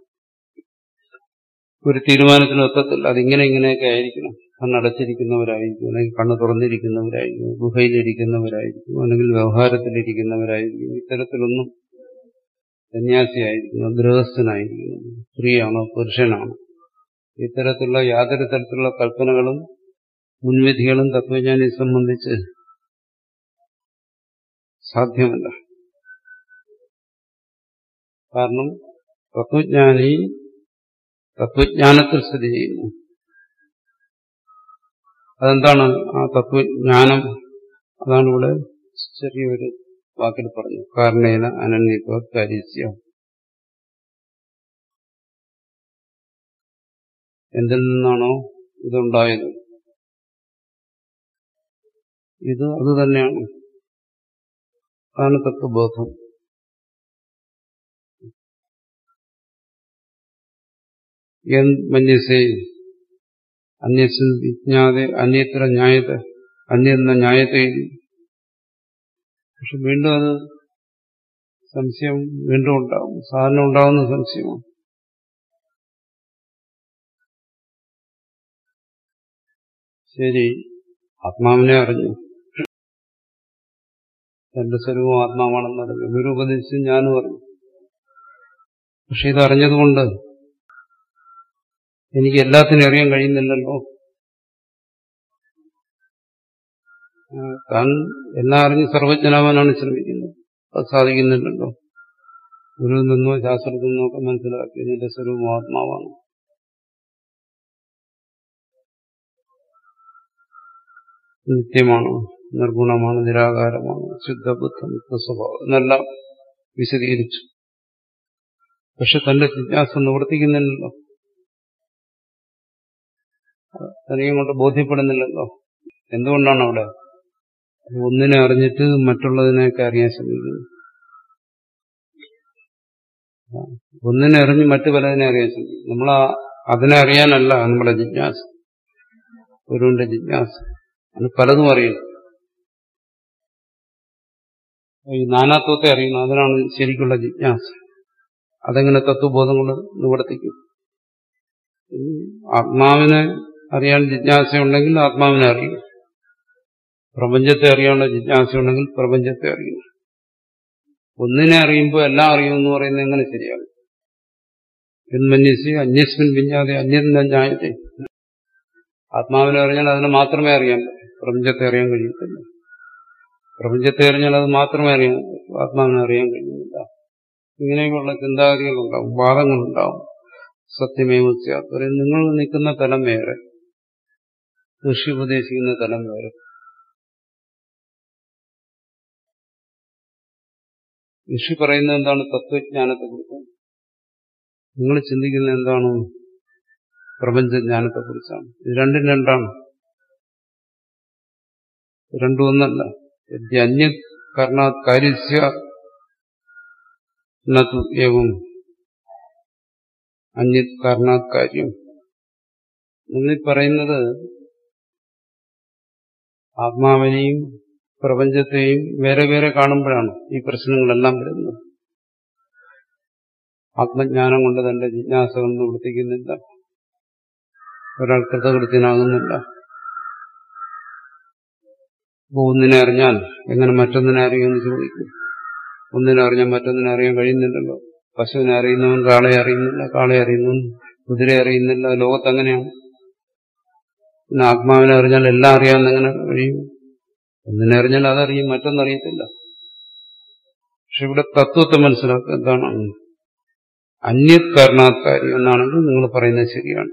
ഒരു തീരുമാനത്തിന് ഒത്തത്തില്ല. അതിങ്ങനെ ഇങ്ങനെയൊക്കെ ആയിരിക്കണം. കണ്ണടച്ചിരിക്കുന്നവരായിരിക്കും, അല്ലെങ്കിൽ കണ്ണ് തുറന്നിരിക്കുന്നവരായിരിക്കും, ഗുഹയിലിരിക്കുന്നവരായിരിക്കും, അല്ലെങ്കിൽ വ്യവഹാരത്തിലിരിക്കുന്നവരായിരിക്കും. ഇത്തരത്തിലൊന്നും സന്യാസിയായിരിക്കുന്നു, ഗൃഹസ്ഥനായിരിക്കുന്നു, സ്ത്രീയാണോ പുരുഷനാണോ, ഇത്തരത്തിലുള്ള യാതൊരു തരത്തിലുള്ള കൽപ്പനകളും മുൻവിധികളും തത്വജ്ഞാനിയെ സംബന്ധിച്ച് സാധ്യമല്ല. കാരണം തത്വജ്ഞാനി തത്വജ്ഞാനത്തിൽ സ്ഥിതി ചെയ്യുന്നു. അതെന്താണ് ആ തത്വജ്ഞാനം? അതാണ് ഇവിടെ ചെറിയൊരു വാക്കിൽ പറഞ്ഞു, കാരണേന അനന്യത്വ കാര്യസ്യ. എന്തിൽ നിന്നാണോ ഇതുണ്ടായത്, ഇത് അത് തന്നെയാണ്. അതാണ് തത്വബോധം. മന്യസേ അന്യസ്മിൻ വിജ്ഞാതെ അന്യത്ര ന്യായത്തെ, അന്യെന്ന ന്യായത്തെ. പക്ഷെ വീണ്ടും അത് സംശയം വീണ്ടും ഉണ്ടാവും. സാധാരണ ഉണ്ടാവുന്ന സംശയമാണ്. ശരി, ആത്മാവിനെ അറിഞ്ഞു, തന്റെ സ്വരൂപം ആത്മാവാണെന്ന് അറിഞ്ഞു, ഗുരു ഉപദേശിച്ച് ഞാനും അറിഞ്ഞു. പക്ഷെ ഇതറിഞ്ഞതുകൊണ്ട് എനിക്ക് എല്ലാത്തിനും അറിയാൻ കഴിയുന്നില്ലല്ലോ. താൻ എല്ലാം അറിഞ്ഞ് സർവജ്ഞനാവാനാണ് ശ്രമിക്കുന്നത്, അത് സാധിക്കുന്നില്ലല്ലോ. ഗുരുവിൽ നിന്നോ ശാസ്ത്രത്തിൽ നിന്നോ ഒക്കെ മനസ്സിലാക്കി എന്റെ സ്വരൂപം ആത്മാവാണ്. നിത്യമാണ്, നിർഗുണമാണ്, നിരാകാരമാണ്, ശുദ്ധബുദ്ധം, സ്വഭാവം എന്നെല്ലാം വിശദീകരിച്ചു. പക്ഷെ തന്റെ ജിജ്ഞാസ നിവർത്തിക്കുന്നില്ലല്ലോ, തനിയും കൊണ്ട് ബോധ്യപ്പെടുന്നില്ലല്ലോ. എന്തുകൊണ്ടാണ് അവിടെ ഒന്നിനെ അറിഞ്ഞിട്ട് മറ്റുള്ളതിനെയൊക്കെ അറിയാൻ ശ്രമിക്കുന്നത്? ഒന്നിനെ അറിഞ്ഞ് മറ്റു പലതിനെ അറിയാൻ ശ്രമിക്കും. നമ്മൾ അതിനെ അറിയാനല്ല നമ്മുടെ ജിജ്ഞാസ, ഗുരുവിന്റെ ജിജ്ഞാസ. അതിന് പലതും അറിയണം. ഈ നാനാത്വത്തെ അറിയണം, അതിനാണ് ശരിക്കുള്ള ജിജ്ഞാസ. അതെങ്ങനെ തത്വബോധം കൊണ്ട് നിവർത്തിക്കും? ആത്മാവിനെ അറിയാൻ ജിജ്ഞാസയുണ്ടെങ്കിൽ ആത്മാവിനെ അറിയും, പ്രപഞ്ചത്തെ അറിയാനുള്ള ജിജ്ഞാസയുണ്ടെങ്കിൽ പ്രപഞ്ചത്തെ അറിയും. ഒന്നിനെ അറിയുമ്പോൾ എല്ലാം അറിയുമെന്ന് പറയുന്നത് എങ്ങനെ ശരിയാണ്? എന്മന്യസി അന്യസ്മിൻ വിജ്ഞാതെ അന്യന്ന ജ്ഞായത്തെ. ആത്മാവിനെ അറിഞ്ഞാൽ അതിനെ മാത്രമേ അറിയാൻ പറ്റൂ, പ്രപഞ്ചത്തെ അറിയാൻ കഴിയത്തില്ല. പ്രപഞ്ചത്തെ അറിഞ്ഞാൽ അത് മാത്രമേ അറിയാൻ പറ്റൂ, ആത്മാവിനെ അറിയാൻ കഴിയുന്നില്ല. ഇങ്ങനെയൊക്കെയുള്ള ചിന്താഗതികളുണ്ടാവും, വാദങ്ങളുണ്ടാവും. സത്യമേവ സ്യാത് പറയും, നിങ്ങൾ നിൽക്കുന്ന തലം വേറെ, ഋഷി ഉപദേശിക്കുന്ന തലം വേറെ. ഋഷി പറയുന്നത് എന്താണ്? തത്വജ്ഞാനത്തെ കുറിച്ചാണ്. നിങ്ങൾ ചിന്തിക്കുന്നത് എന്താണ്? പ്രപഞ്ചജ്ഞാനത്തെ കുറിച്ചാണ്. ഇത് രണ്ടും രണ്ടാണ്, രണ്ടും ഒന്നല്ല. അന്യ കാരണാത് കാര്യസ്യ നതു ഏവം അന്യ കാരണാത് കാര്യം. നിങ്ങൾ പറയുന്നത് ആത്മാവിനെയും പ്രപഞ്ചത്തെയും വേറെ വേറെ കാണുമ്പോഴാണ് ഈ പ്രശ്നങ്ങളെല്ലാം വരുന്നത്. ആത്മജ്ഞാനം കൊണ്ട് തന്റെ ജിജ്ഞാസ കൊണ്ട് നിവർത്തിക്കുന്നില്ല, ഒരാൾ കൃതകൃത്യനാകുന്നില്ല. അപ്പോൾ ഒന്നിനെ അറിഞ്ഞാൽ എങ്ങനെ മറ്റൊന്നിനെ അറിയുമെന്ന് ചോദിക്കും. ഒന്നിനെ അറിഞ്ഞാൽ മറ്റൊന്നിനെ അറിയാൻ കഴിയുന്നില്ലല്ലോ. പശുവിനെ അറിയുന്നവൻ കാളയെ അറിയുന്നില്ല, കാളയെ അറിയുന്നവൻ കുതിരയെ അറിയുന്നില്ല. ലോകത്തങ്ങനെയാണ്. പിന്നെ ആത്മാവിനെ അറിഞ്ഞാൽ എല്ലാം അറിയാമെന്ന് എങ്ങനെ കഴിയും? ഒന്നിനെ അറിഞ്ഞാൽ അതറിയും, മറ്റൊന്നറിയത്തില്ല. പക്ഷെ ഇവിടെ തത്വത്തെ മനസ്സിലാക്കുക എന്താണ്? അന്യത് കാരണാത്കാരി എന്നാണെങ്കിൽ നിങ്ങൾ പറയുന്നത് ശരിയാണ്.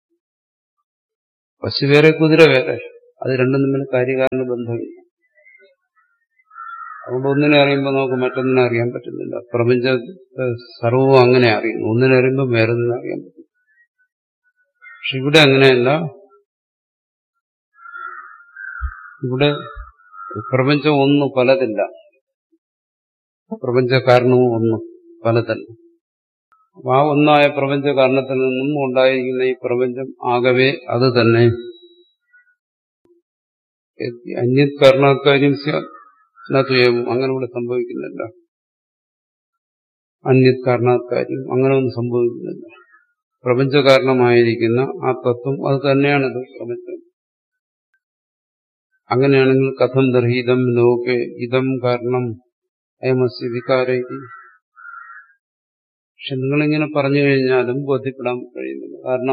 പശു വേറെ കുതിര വേറെ, അത് രണ്ടും തമ്മിൽ കാര്യകാരണ ബന്ധമില്ല. അതുകൊണ്ട് ഒന്നിനെ അറിയുമ്പോൾ നമുക്ക് മറ്റൊന്നിനെ അറിയാൻ പറ്റുന്നില്ല. പ്രപഞ്ചത്തെ സർവവും അങ്ങനെ അറിയുന്നു, ഒന്നിനെ അറിയുമ്പോൾ വേറൊന്നിനെ അറിയാൻ പറ്റും. പക്ഷെ ഇവിടെ അങ്ങനെയല്ല. ഇവിടെ പ്രപഞ്ചം ഒന്ന് പലതില്ല, പ്രപഞ്ച കാരണവും ഒന്ന് പലതല്ല. അപ്പൊ ആ ഒന്നായ പ്രപഞ്ച കാരണത്തിൽ നിന്നും ഉണ്ടായിരിക്കുന്ന ഈ പ്രപഞ്ചം ആകവേ അത് തന്നെ. അന്യത് കാരണാത്കാര്യം സ്യാത്വയം, അങ്ങനെ ഇവിടെ സംഭവിക്കുന്നില്ല. അന്യത് കാരണാത്കാര്യം അങ്ങനെ ഒന്നും സംഭവിക്കുന്നില്ല. പ്രപഞ്ച കാരണമായിരിക്കുന്ന ആ തത്വം അത് തന്നെയാണിത് പ്രപഞ്ചം. അങ്ങനെയാണെങ്കിൽ കഥം ദർഹിതം ലോകെ ഇതം കാരണം അയമസ്യ വികാരൈതി. പക്ഷെ നിങ്ങളിങ്ങനെ പറഞ്ഞു കഴിഞ്ഞാലും ബോധ്യപ്പെടാൻ കഴിയുന്നില്ല. കാരണം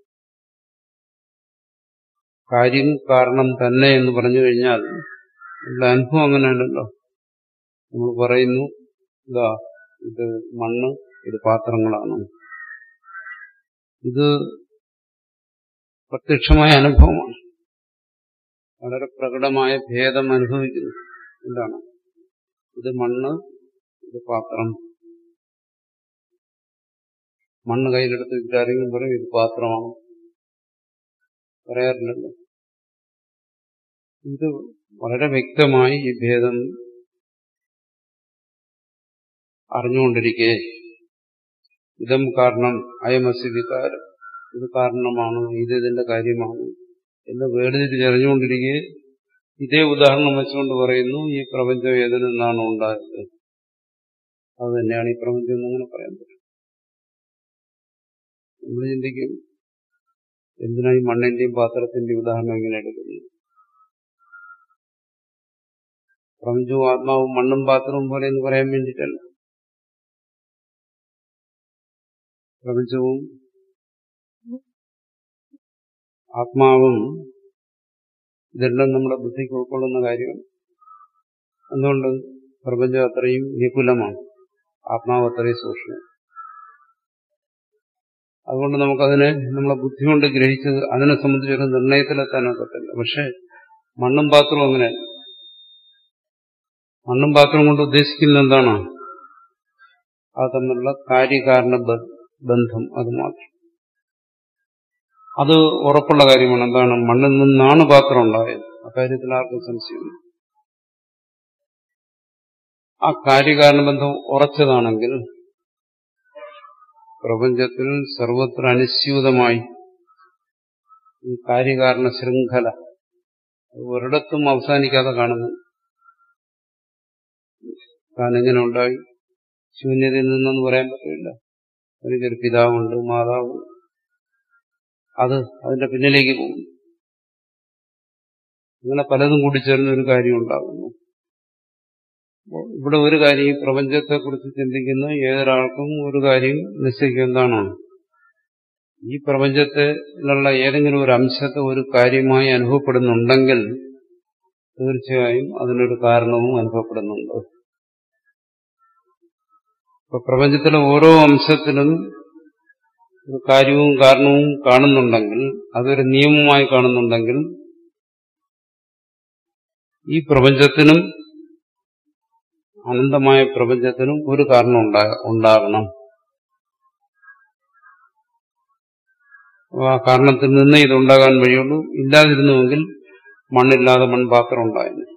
കാര്യം കാരണം തന്നെ എന്ന് പറഞ്ഞു കഴിഞ്ഞാൽ നമ്മുടെ അനുഭവം അങ്ങനെയല്ലല്ലോ. നമ്മൾ പറയുന്നു, ഇതാ ഇത് മണ്ണ്, ഇത് പാത്രങ്ങളാണ്. ഇത് പ്രത്യക്ഷമായ അനുഭവമാണ്. വളരെ പ്രകടമായ ഭേദം അനുഭവിക്കുന്നു. എന്താണ്? ഇത് മണ്ണ്, ഇത് പാത്രം. മണ്ണ് കയ്യിലെടുത്ത് വിചാരിക്കും പറയും ഇത് പാത്രമാണ്, പറയാറില്ലല്ലോ. ഇത് വളരെ വ്യക്തമായി ഈ ഭേദം അറിഞ്ഞുകൊണ്ടിരിക്കെ ഇതം കാരണം അയമസ്യ വികാരം, ഇത് കാരണമാണ്, ഇത് ഇതിന്റെ കാര്യമാണ് എന്ന് വേർതിരിച്ചറിഞ്ഞുകൊണ്ടിരിക്കെ ഇതേ ഉദാഹരണം വെച്ചുകൊണ്ട് പറയുന്നു ഈ പ്രപഞ്ചം ഏതിൽ നിന്നാണ് ഉണ്ടായത്, അത് തന്നെയാണ് ഈ പ്രപഞ്ചം എന്നങ്ങനെ പറയാൻ പറ്റും. നമ്മൾ ചിന്തിക്കും, എന്തിനാണ് ഈ മണ്ണിന്റെയും പാത്രത്തിന്റെയും ഉദാഹരണം ഇങ്ങനെ എടുക്കുന്നത്? പ്രപഞ്ചവും ആത്മാവും മണ്ണും പാത്രവും പോലെ എന്ന് പറയാൻ വേണ്ടിയിട്ടല്ല. പ്രപഞ്ചവും ആത്മാവും ഇതെല്ലാം നമ്മുടെ ബുദ്ധിക്ക് ഉൾക്കൊള്ളുന്ന കാര്യമാണ്. എന്തുകൊണ്ട്? പ്രപഞ്ചം അത്രയും വിപുലമാണ്, ആത്മാവ് അത്രയും സൂക്ഷ്മം. അതുകൊണ്ട് നമുക്കതിനെ നമ്മളെ ബുദ്ധി കൊണ്ട് ഗ്രഹിച്ച് അതിനെ സംബന്ധിച്ചൊരു നിർണയത്തിലെത്താനൊക്കത്തില്ല. പക്ഷെ മണ്ണും പാത്രവും അങ്ങനെ, മണ്ണും പാത്രവും കൊണ്ട് ഉദ്ദേശിക്കുന്നത് എന്താണ്? അത് തമ്മിലുള്ള കാര്യകാരണ ബന്ധം, അത് മാത്രം. അത് ഉറപ്പുള്ള കാര്യമാണ്. എന്താണ്? മണ്ണിൽ നിന്നാണ് പാത്രം ഉണ്ടായത്, അക്കാര്യത്തിൽ ആർക്കും സംശയമില്ല. ആ കാര്യകാരണബന്ധം ഉറച്ചതാണെങ്കിൽ പ്രപഞ്ചത്തിൽ സർവത്ര അനുസ്യൂതമായി ഈ കാര്യകാരണ ശൃംഖല ഒരിടത്തും അവസാനിക്കാതെ കാണുന്നു. താനെങ്ങനെ ഉണ്ടായി? ശൂന്യതയിൽ നിന്നെന്ന് പറയാൻ പറ്റില്ല. എനിക്കൊരു പിതാവുണ്ട്, മാതാവുണ്ട്, അത് അതിന്റെ പിന്നിലേക്ക് പോകുന്നു. അങ്ങനെ പലതും കൂടി ചേർന്ന് ഒരു കാര്യം ഉണ്ടാകുന്നു. ഇവിടെ ഒരു കാര്യം, ഈ പ്രപഞ്ചത്തെക്കുറിച്ച് ചിന്തിക്കുന്ന ഏതൊരാൾക്കും ഒരു കാര്യം നിശ്ചയിക്കുക, എന്താണ്? ഈ പ്രപഞ്ചത്തിലുള്ള ഏതെങ്കിലും ഒരു അംശത്തെ ഒരു കാര്യമായി അനുഭവപ്പെടുന്നുണ്ടെങ്കിൽ തീർച്ചയായും അതിനൊരു കാരണവും അനുഭവപ്പെടുന്നുണ്ട്. ഇപ്പൊ പ്രപഞ്ചത്തിലെ ഓരോ അംശത്തിലും ഒരു കാര്യവും കാരണവും കാണുന്നുണ്ടെങ്കിൽ, അതൊരു നിയമമായി കാണുന്നുണ്ടെങ്കിൽ, ഈ പ്രപഞ്ചത്തിനും അനന്തമായ പ്രപഞ്ചത്തിനും ഒരു കാരണം ഉണ്ടാകണം. ആ കാരണത്തിൽ നിന്ന് ഇതുണ്ടാകാൻ വഴിയുള്ളൂ. ഇല്ലാതിരുന്നുവെങ്കിൽ മണ്ണില്ലാതെ മൺപാത്രം ഉണ്ടായിരുന്നു.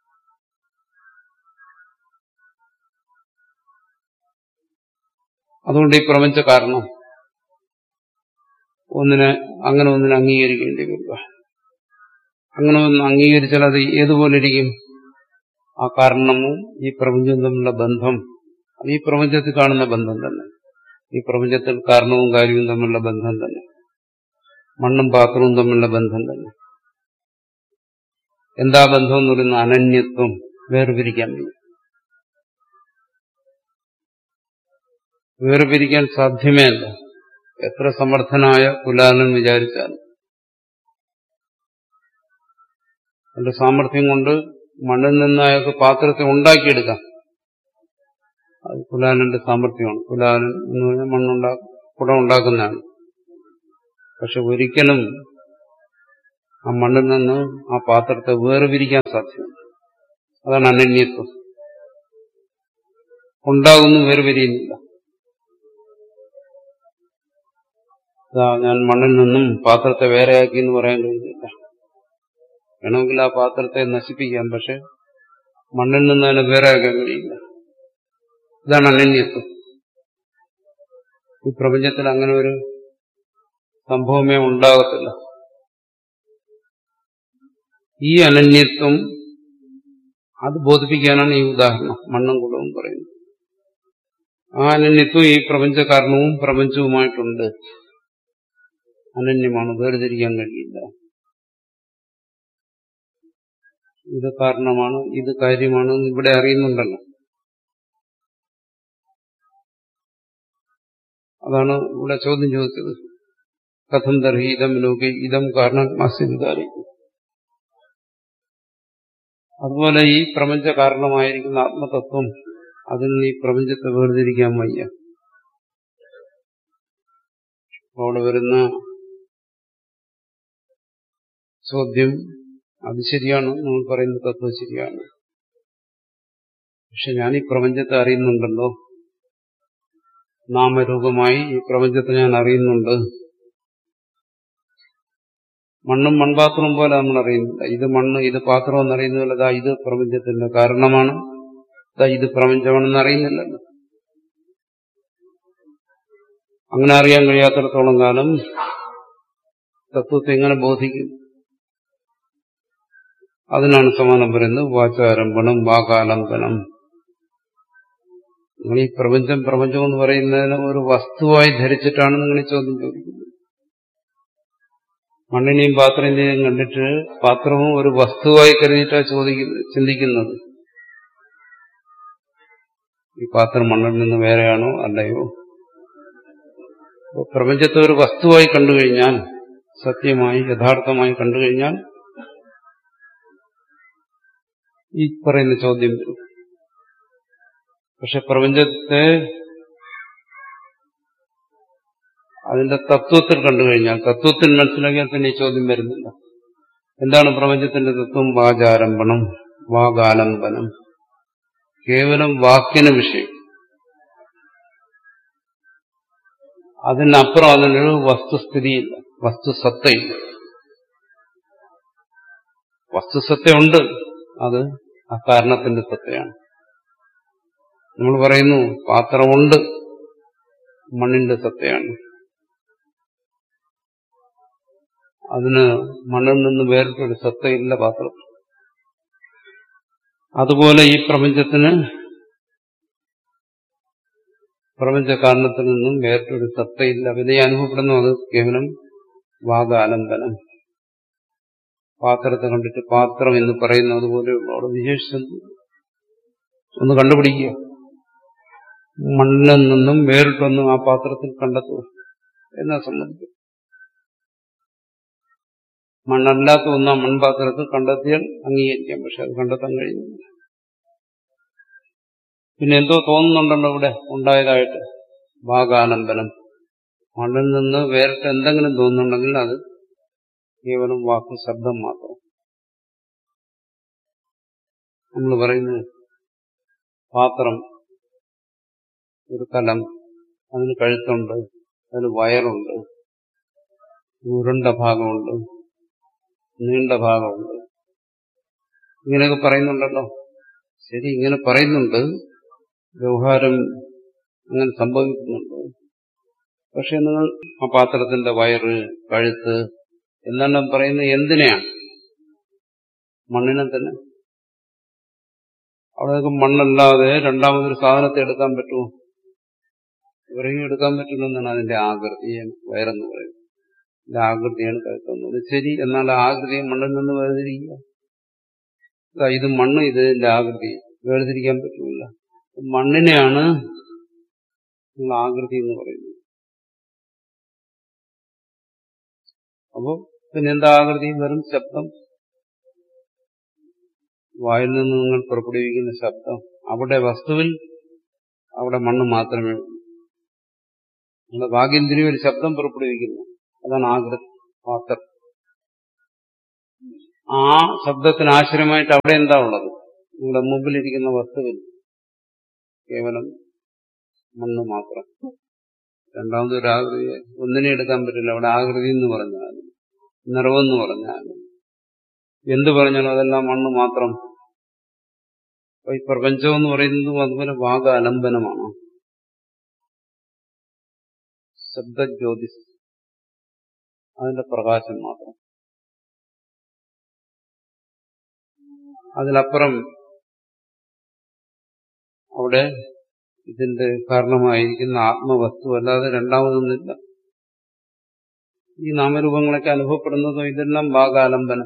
അതുകൊണ്ട് ഈ പ്രപഞ്ച കാരണം ഒന്നിനെ അങ്ങനെ ഒന്നിനെ അംഗീകരിക്കേണ്ടി വരിക. അങ്ങനെ ഒന്ന് അംഗീകരിച്ചാൽ അത് ഏതുപോലെ ഇരിക്കും? ആ കാരണവും ഈ പ്രപഞ്ചവും തമ്മിലുള്ള ബന്ധം, അത് ഈ പ്രപഞ്ചത്തിൽ കാണുന്ന ബന്ധം തന്നെ, ഈ പ്രപഞ്ചത്തിൽ കാരണവും കാര്യവും തമ്മിലുള്ള ബന്ധം തന്നെ, മണ്ണും പാത്രവും തമ്മിലുള്ള ബന്ധം തന്നെ. എന്താ ബന്ധം എന്ന് പറയുന്ന അനന്യത്വം, വേർപിരിക്കാൻ വയ്യ. വേർപിരിക്കാൻ സാധ്യമേ അല്ല. എത്ര സമർത്ഥനായ കുലാലൻ വിചാരിച്ചാൽ അതിന്റെ സാമർഥ്യം കൊണ്ട് മണ്ണിൽ നിന്ന് അയാൾക്ക് പാത്രത്തെ ഉണ്ടാക്കിയെടുക്കാം. അത് കുലാലന്റെ സാമർഥ്യമാണ്. കുലാലൻ എന്ന് പറഞ്ഞാൽ മണ്ണുണ്ടാ കുടം ഉണ്ടാക്കുന്നതാണ്. പക്ഷെ ഒരിക്കലും ആ മണ്ണിൽ നിന്ന് ആ പാത്രത്തെ വേർപിരിക്കാൻ സാധ്യമല്ല. അതാണ് അനന്യത്വം. ഉണ്ടാകുന്നു, വേർപിരിയുന്നില്ല. ഞാൻ മണ്ണിൽ നിന്നും പാത്രത്തെ വേറെയാക്കി എന്ന് പറയാൻ കഴിയുന്നില്ല. വേണമെങ്കിൽ ആ പാത്രത്തെ നശിപ്പിക്കാം, പക്ഷെ മണ്ണിൽ നിന്ന് അതിനെ വേറെയാക്കാൻ കഴിയില്ല. ഇതാണ് അനന്യത്വം. ഈ പ്രപഞ്ചത്തിൽ അങ്ങനെ ഒരു സംഭവമേ ഉണ്ടാകത്തില്ല. ഈ അനന്യത്വം അത് ബോധിപ്പിക്കാനാണ് ഈ ഉദാഹരണം മണ്ണും കുളവും പറയുന്നത്. ആ അനന്യത്വം ഈ പ്രപഞ്ച കാരണവും പ്രപഞ്ചവുമായിട്ടുണ്ട്. അനന്യമാണ്, വേർതിരിക്കാൻ കഴിയില്ല. ഇത് കാരണമാണ്, ഇത് കാര്യമാണ് ഇവിടെ അറിയുന്നുണ്ടല്ലോ. അതാണ് ഇവിടെ ചോദ്യം ചോദിച്ചത്. കഥം തർഹി ഇതം ലോകെ ഇതം കാരണം അസിദ്ധാരി. അതുപോലെ ഈ പ്രപഞ്ച കാരണമായിരിക്കുന്ന ആത്മതത്വം, അതിൽ നിന്ന് ഈ പ്രപഞ്ചത്തെ വേർതിരിക്കാൻ വയ്യ. അവിടെ വരുന്ന ചോദ്യം അത് ശരിയാണ്, നമ്മൾ പറയുന്ന തത്വം ശരിയാണ്. പക്ഷെ ഞാൻ ഈ പ്രപഞ്ചത്തെ അറിയുന്നുണ്ടല്ലോ, നാമരൂപമായി ഈ പ്രപഞ്ചത്തെ ഞാൻ അറിയുന്നുണ്ട്. മണ്ണും മൺപാത്രവും പോലെ നമ്മൾ അറിയുന്നില്ല. ഇത് മണ്ണ്, ഇത് പാത്രം എന്നറിയുന്നതല്ല. ദാ ഇത് പ്രപഞ്ചത്തിന്റെ കാരണമാണ്, ദാ ഇത് പ്രപഞ്ചമാണെന്ന് അറിയുന്നില്ലല്ലോ. അങ്ങനെ അറിയാൻ കഴിയാത്തിടത്തോളം കാലം തത്വത്തെ എങ്ങനെ ബോധിക്കും? അതിനാണ് സമാനം പറയുന്നത് വാചാരംഭണം വാകാലംബനം. നിങ്ങൾ ഈ പ്രപഞ്ചം പ്രപഞ്ചം എന്ന് പറയുന്നതിന് ഒരു വസ്തുവായി ധരിച്ചിട്ടാണ് നിങ്ങൾ ഈ ചോദ്യം ചോദിക്കുന്നത്. മണ്ണിനെയും പാത്രത്തിനെയും കണ്ടിട്ട് പാത്രവും ഒരു വസ്തുവായി കരുതിയിട്ടാണ് ചോദിക്കുന്നത്, ചിന്തിക്കുന്നത്. ഈ പാത്രം മണ്ണിൽ നിന്ന് വേറെയാണോ അല്ലയോ? പ്രപഞ്ചത്തെ ഒരു വസ്തുവായി കണ്ടുകഴിഞ്ഞാൽ, സത്യമായി യഥാർത്ഥമായി കണ്ടുകഴിഞ്ഞാൽ ഈ പറയുന്ന ചോദ്യം വരും. പക്ഷെ പ്രപഞ്ചത്തെ അതിന്റെ തത്വത്തിൽ കണ്ടുകഴിഞ്ഞാൽ, തത്വത്തിൽ മനസ്സിലാക്കിയാൽ പിന്നെ ഈ ചോദ്യം വരുന്നില്ല. എന്താണ് പ്രപഞ്ചത്തിന്റെ തത്വം? വാചാരംഭണം വാകാലംബനം. കേവലം വാക്കിന് വിഷയം. അതിനപ്പുറം അതിനൊരു വസ്തുസ്ഥിതിയില്ല, വസ്തുസത്തയില്ല. വസ്തുസത്തയുണ്ട്, അത് ആ കാരണത്തിന്റെ സത്തയാണ്. നമ്മൾ പറയുന്നു പാത്രമുണ്ട്, മണ്ണിന്റെ സത്തയാണ്. അതിന് മണ്ണിൽ നിന്ന് വേറിട്ടൊരു സത്തയില്ല പാത്രം. അതുപോലെ ഈ പ്രപഞ്ചത്തിന് പ്രപഞ്ച കാരണത്തിൽ നിന്നും വേറിട്ടൊരു സത്തയില്ല. പിന്നെ അനുഭവപ്പെടുന്നു അത് കേവലം വാകാലംബനം. പാത്രത്തെ കണ്ടിട്ട് പാത്രം എന്ന് പറയുന്നത് പോലെയുള്ള അവിടെ വിശേഷിച്ചു ഒന്ന് കണ്ടുപിടിക്കുക. മണ്ണിൽ നിന്നും വേറിട്ടൊന്നും ആ പാത്രത്തിൽ കണ്ടെത്തുക എന്നാ സംബന്ധിക്കും. മണ്ണല്ലാത്ത ഒന്നാം മൺപാത്രത്തിൽ കണ്ടെത്തിയാൽ അംഗീകരിക്കാം. പക്ഷെ അത് കണ്ടെത്താൻ കഴിയുന്നില്ല. പിന്നെ എന്തോ തോന്നുന്നുണ്ടല്ലോ ഇവിടെ ഉണ്ടായതായിട്ട്, വാകാലംബനം. മണ്ണിൽ നിന്ന് വേറിട്ട് എന്തെങ്കിലും തോന്നുന്നുണ്ടെങ്കിൽ അത് കേവലം വാക്കും ശബ്ദം മാത്രം. നമ്മൾ പറയുന്നു പാത്രം, ഒരു കലം, അതിന് കഴുത്തുണ്ട്, അതിന് വയറുണ്ട്, ഉരുണ്ട ഭാഗമുണ്ട്, നീണ്ട ഭാഗമുണ്ട്, ഇങ്ങനെയൊക്കെ പറയുന്നുണ്ടല്ലോ. ശരി, ഇങ്ങനെ പറയുന്നുണ്ട്, വ്യവഹാരം അങ്ങനെ സംഭവിക്കുന്നുണ്ട്. പക്ഷെ നിങ്ങൾ ആ പാത്രത്തിന്റെ വയറ്, കഴുത്ത് എന്നെല്ലാം പറയുന്നത് എന്തിനെയാണ്? മണ്ണിനെ തന്നെ. അവിടെയൊക്കെ മണ്ണല്ലാതെ രണ്ടാമതൊരു സാധനത്തെ എടുക്കാൻ പറ്റുമോ? ഇവരെയും എടുക്കാൻ പറ്റില്ലെന്നാണ് അതിന്റെ ആകൃതിയെ വയറെന്ന് പറയുന്നത്. ഇതിന്റെ ആകൃതിയാണ് കഴുത്തുന്നത്. ശരി, എന്നാൽ ആകൃതിയെ മണ്ണിൽ നിന്ന് വേർതിരിക്കുക. ഇത് മണ്ണ്, ഇതിന്റെ ആകൃതി വേർതിരിക്കാൻ പറ്റില്ല. മണ്ണിനെയാണ് നിങ്ങൾ ആകൃതി എന്ന് പറയുന്നത്. അപ്പോ പിന്നെ എന്താ ആകൃതി? വെറും ശബ്ദം. വായിൽ നിന്ന് നിങ്ങൾ പുറപ്പെടുവിക്കുന്ന ശബ്ദം, അവിടെ വസ്തുവിൽ അവിടെ മണ്ണ് മാത്രമേ ഉള്ളൂ. നിങ്ങളുടെ വാഗേന്ദ്രിയം ഒരു ശബ്ദം പുറപ്പെടുവിക്കുന്നു, അതാണ് ആകൃതി പാത്രം. ആ ശബ്ദത്തിന് ആശ്രയമായിട്ട് അവിടെ എന്താ ഉള്ളത്? നിങ്ങളുടെ മുമ്പിലിരിക്കുന്ന വസ്തുവിൽ കേവലം മണ്ണ് മാത്രം. രണ്ടാമതൊരു ആകൃതി ഒന്നിനെ എടുക്കാൻ പറ്റില്ല. അവിടെ ആകൃതി എന്ന് പറഞ്ഞാലും നിറവെന്ന് പറഞ്ഞാലും എന്ത് പറഞ്ഞാലും അതെല്ലാം മണ്ണ് മാത്രം. ഈ പ്രപഞ്ചം എന്ന് പറയുന്നതും അതുപോലെ വാഗ അലംബനമാണ്. ശബ്ദജ്യോതിസ്, അതിന്റെ പ്രകാശം മാത്രം. അതിലപ്പുറം അവിടെ ഇതിന്റെ കാരണമായിരിക്കുന്ന ആത്മവസ്തു അല്ലാതെ രണ്ടാമതൊന്നുമില്ല. ഈ നാമരൂപങ്ങളൊക്കെ അനുഭവപ്പെടുന്നതോ ഇതെല്ലാം വാഗാലംബനം.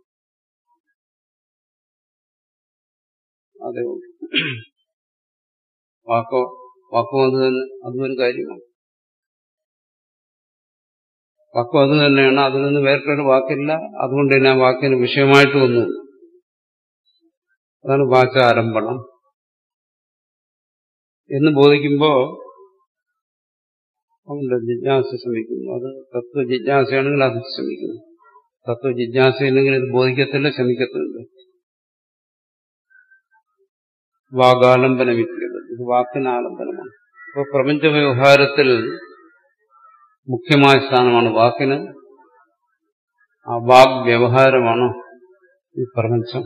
അതേ ഉള്ളൂ. വാക്കോ വാക്കും അത് തന്നെ, അതും ഒരു കാര്യമാണ്. വാക്കും അത് തന്നെയാണ്, അതിൽ നിന്ന് വേറിട്ടൊരു വാക്കില്ല. അതുകൊണ്ട് തന്നെ ആ വാക്കിന് വിഷയമായിട്ട് ഒന്നുമില്ല. അതാണ് വാചാരംഭണം എന്ന് ബോധിക്കുമ്പോ അവന്റെ ജിജ്ഞാസ ശ്രമിക്കുന്നു. അത് തത്വജിജ്ഞാസയാണെങ്കിൽ അത് ശ്രമിക്കുന്നു. തത്വജിജ്ഞാസയില്ലെങ്കിൽ ഇത് ബോധിക്കത്തില്ല, ശ്രമിക്കത്തില്ല. വാഗാലംബനമില്ല, ഇത് വാക്കിന് ആലംബനമാണ്. അപ്പോൾ പ്രപഞ്ച വ്യവഹാരത്തിൽ മുഖ്യമായ സ്ഥാനമാണ് വാക്കിന്. ആ വാഗ് വ്യവഹാരമാണ് ഈ പ്രപഞ്ചം.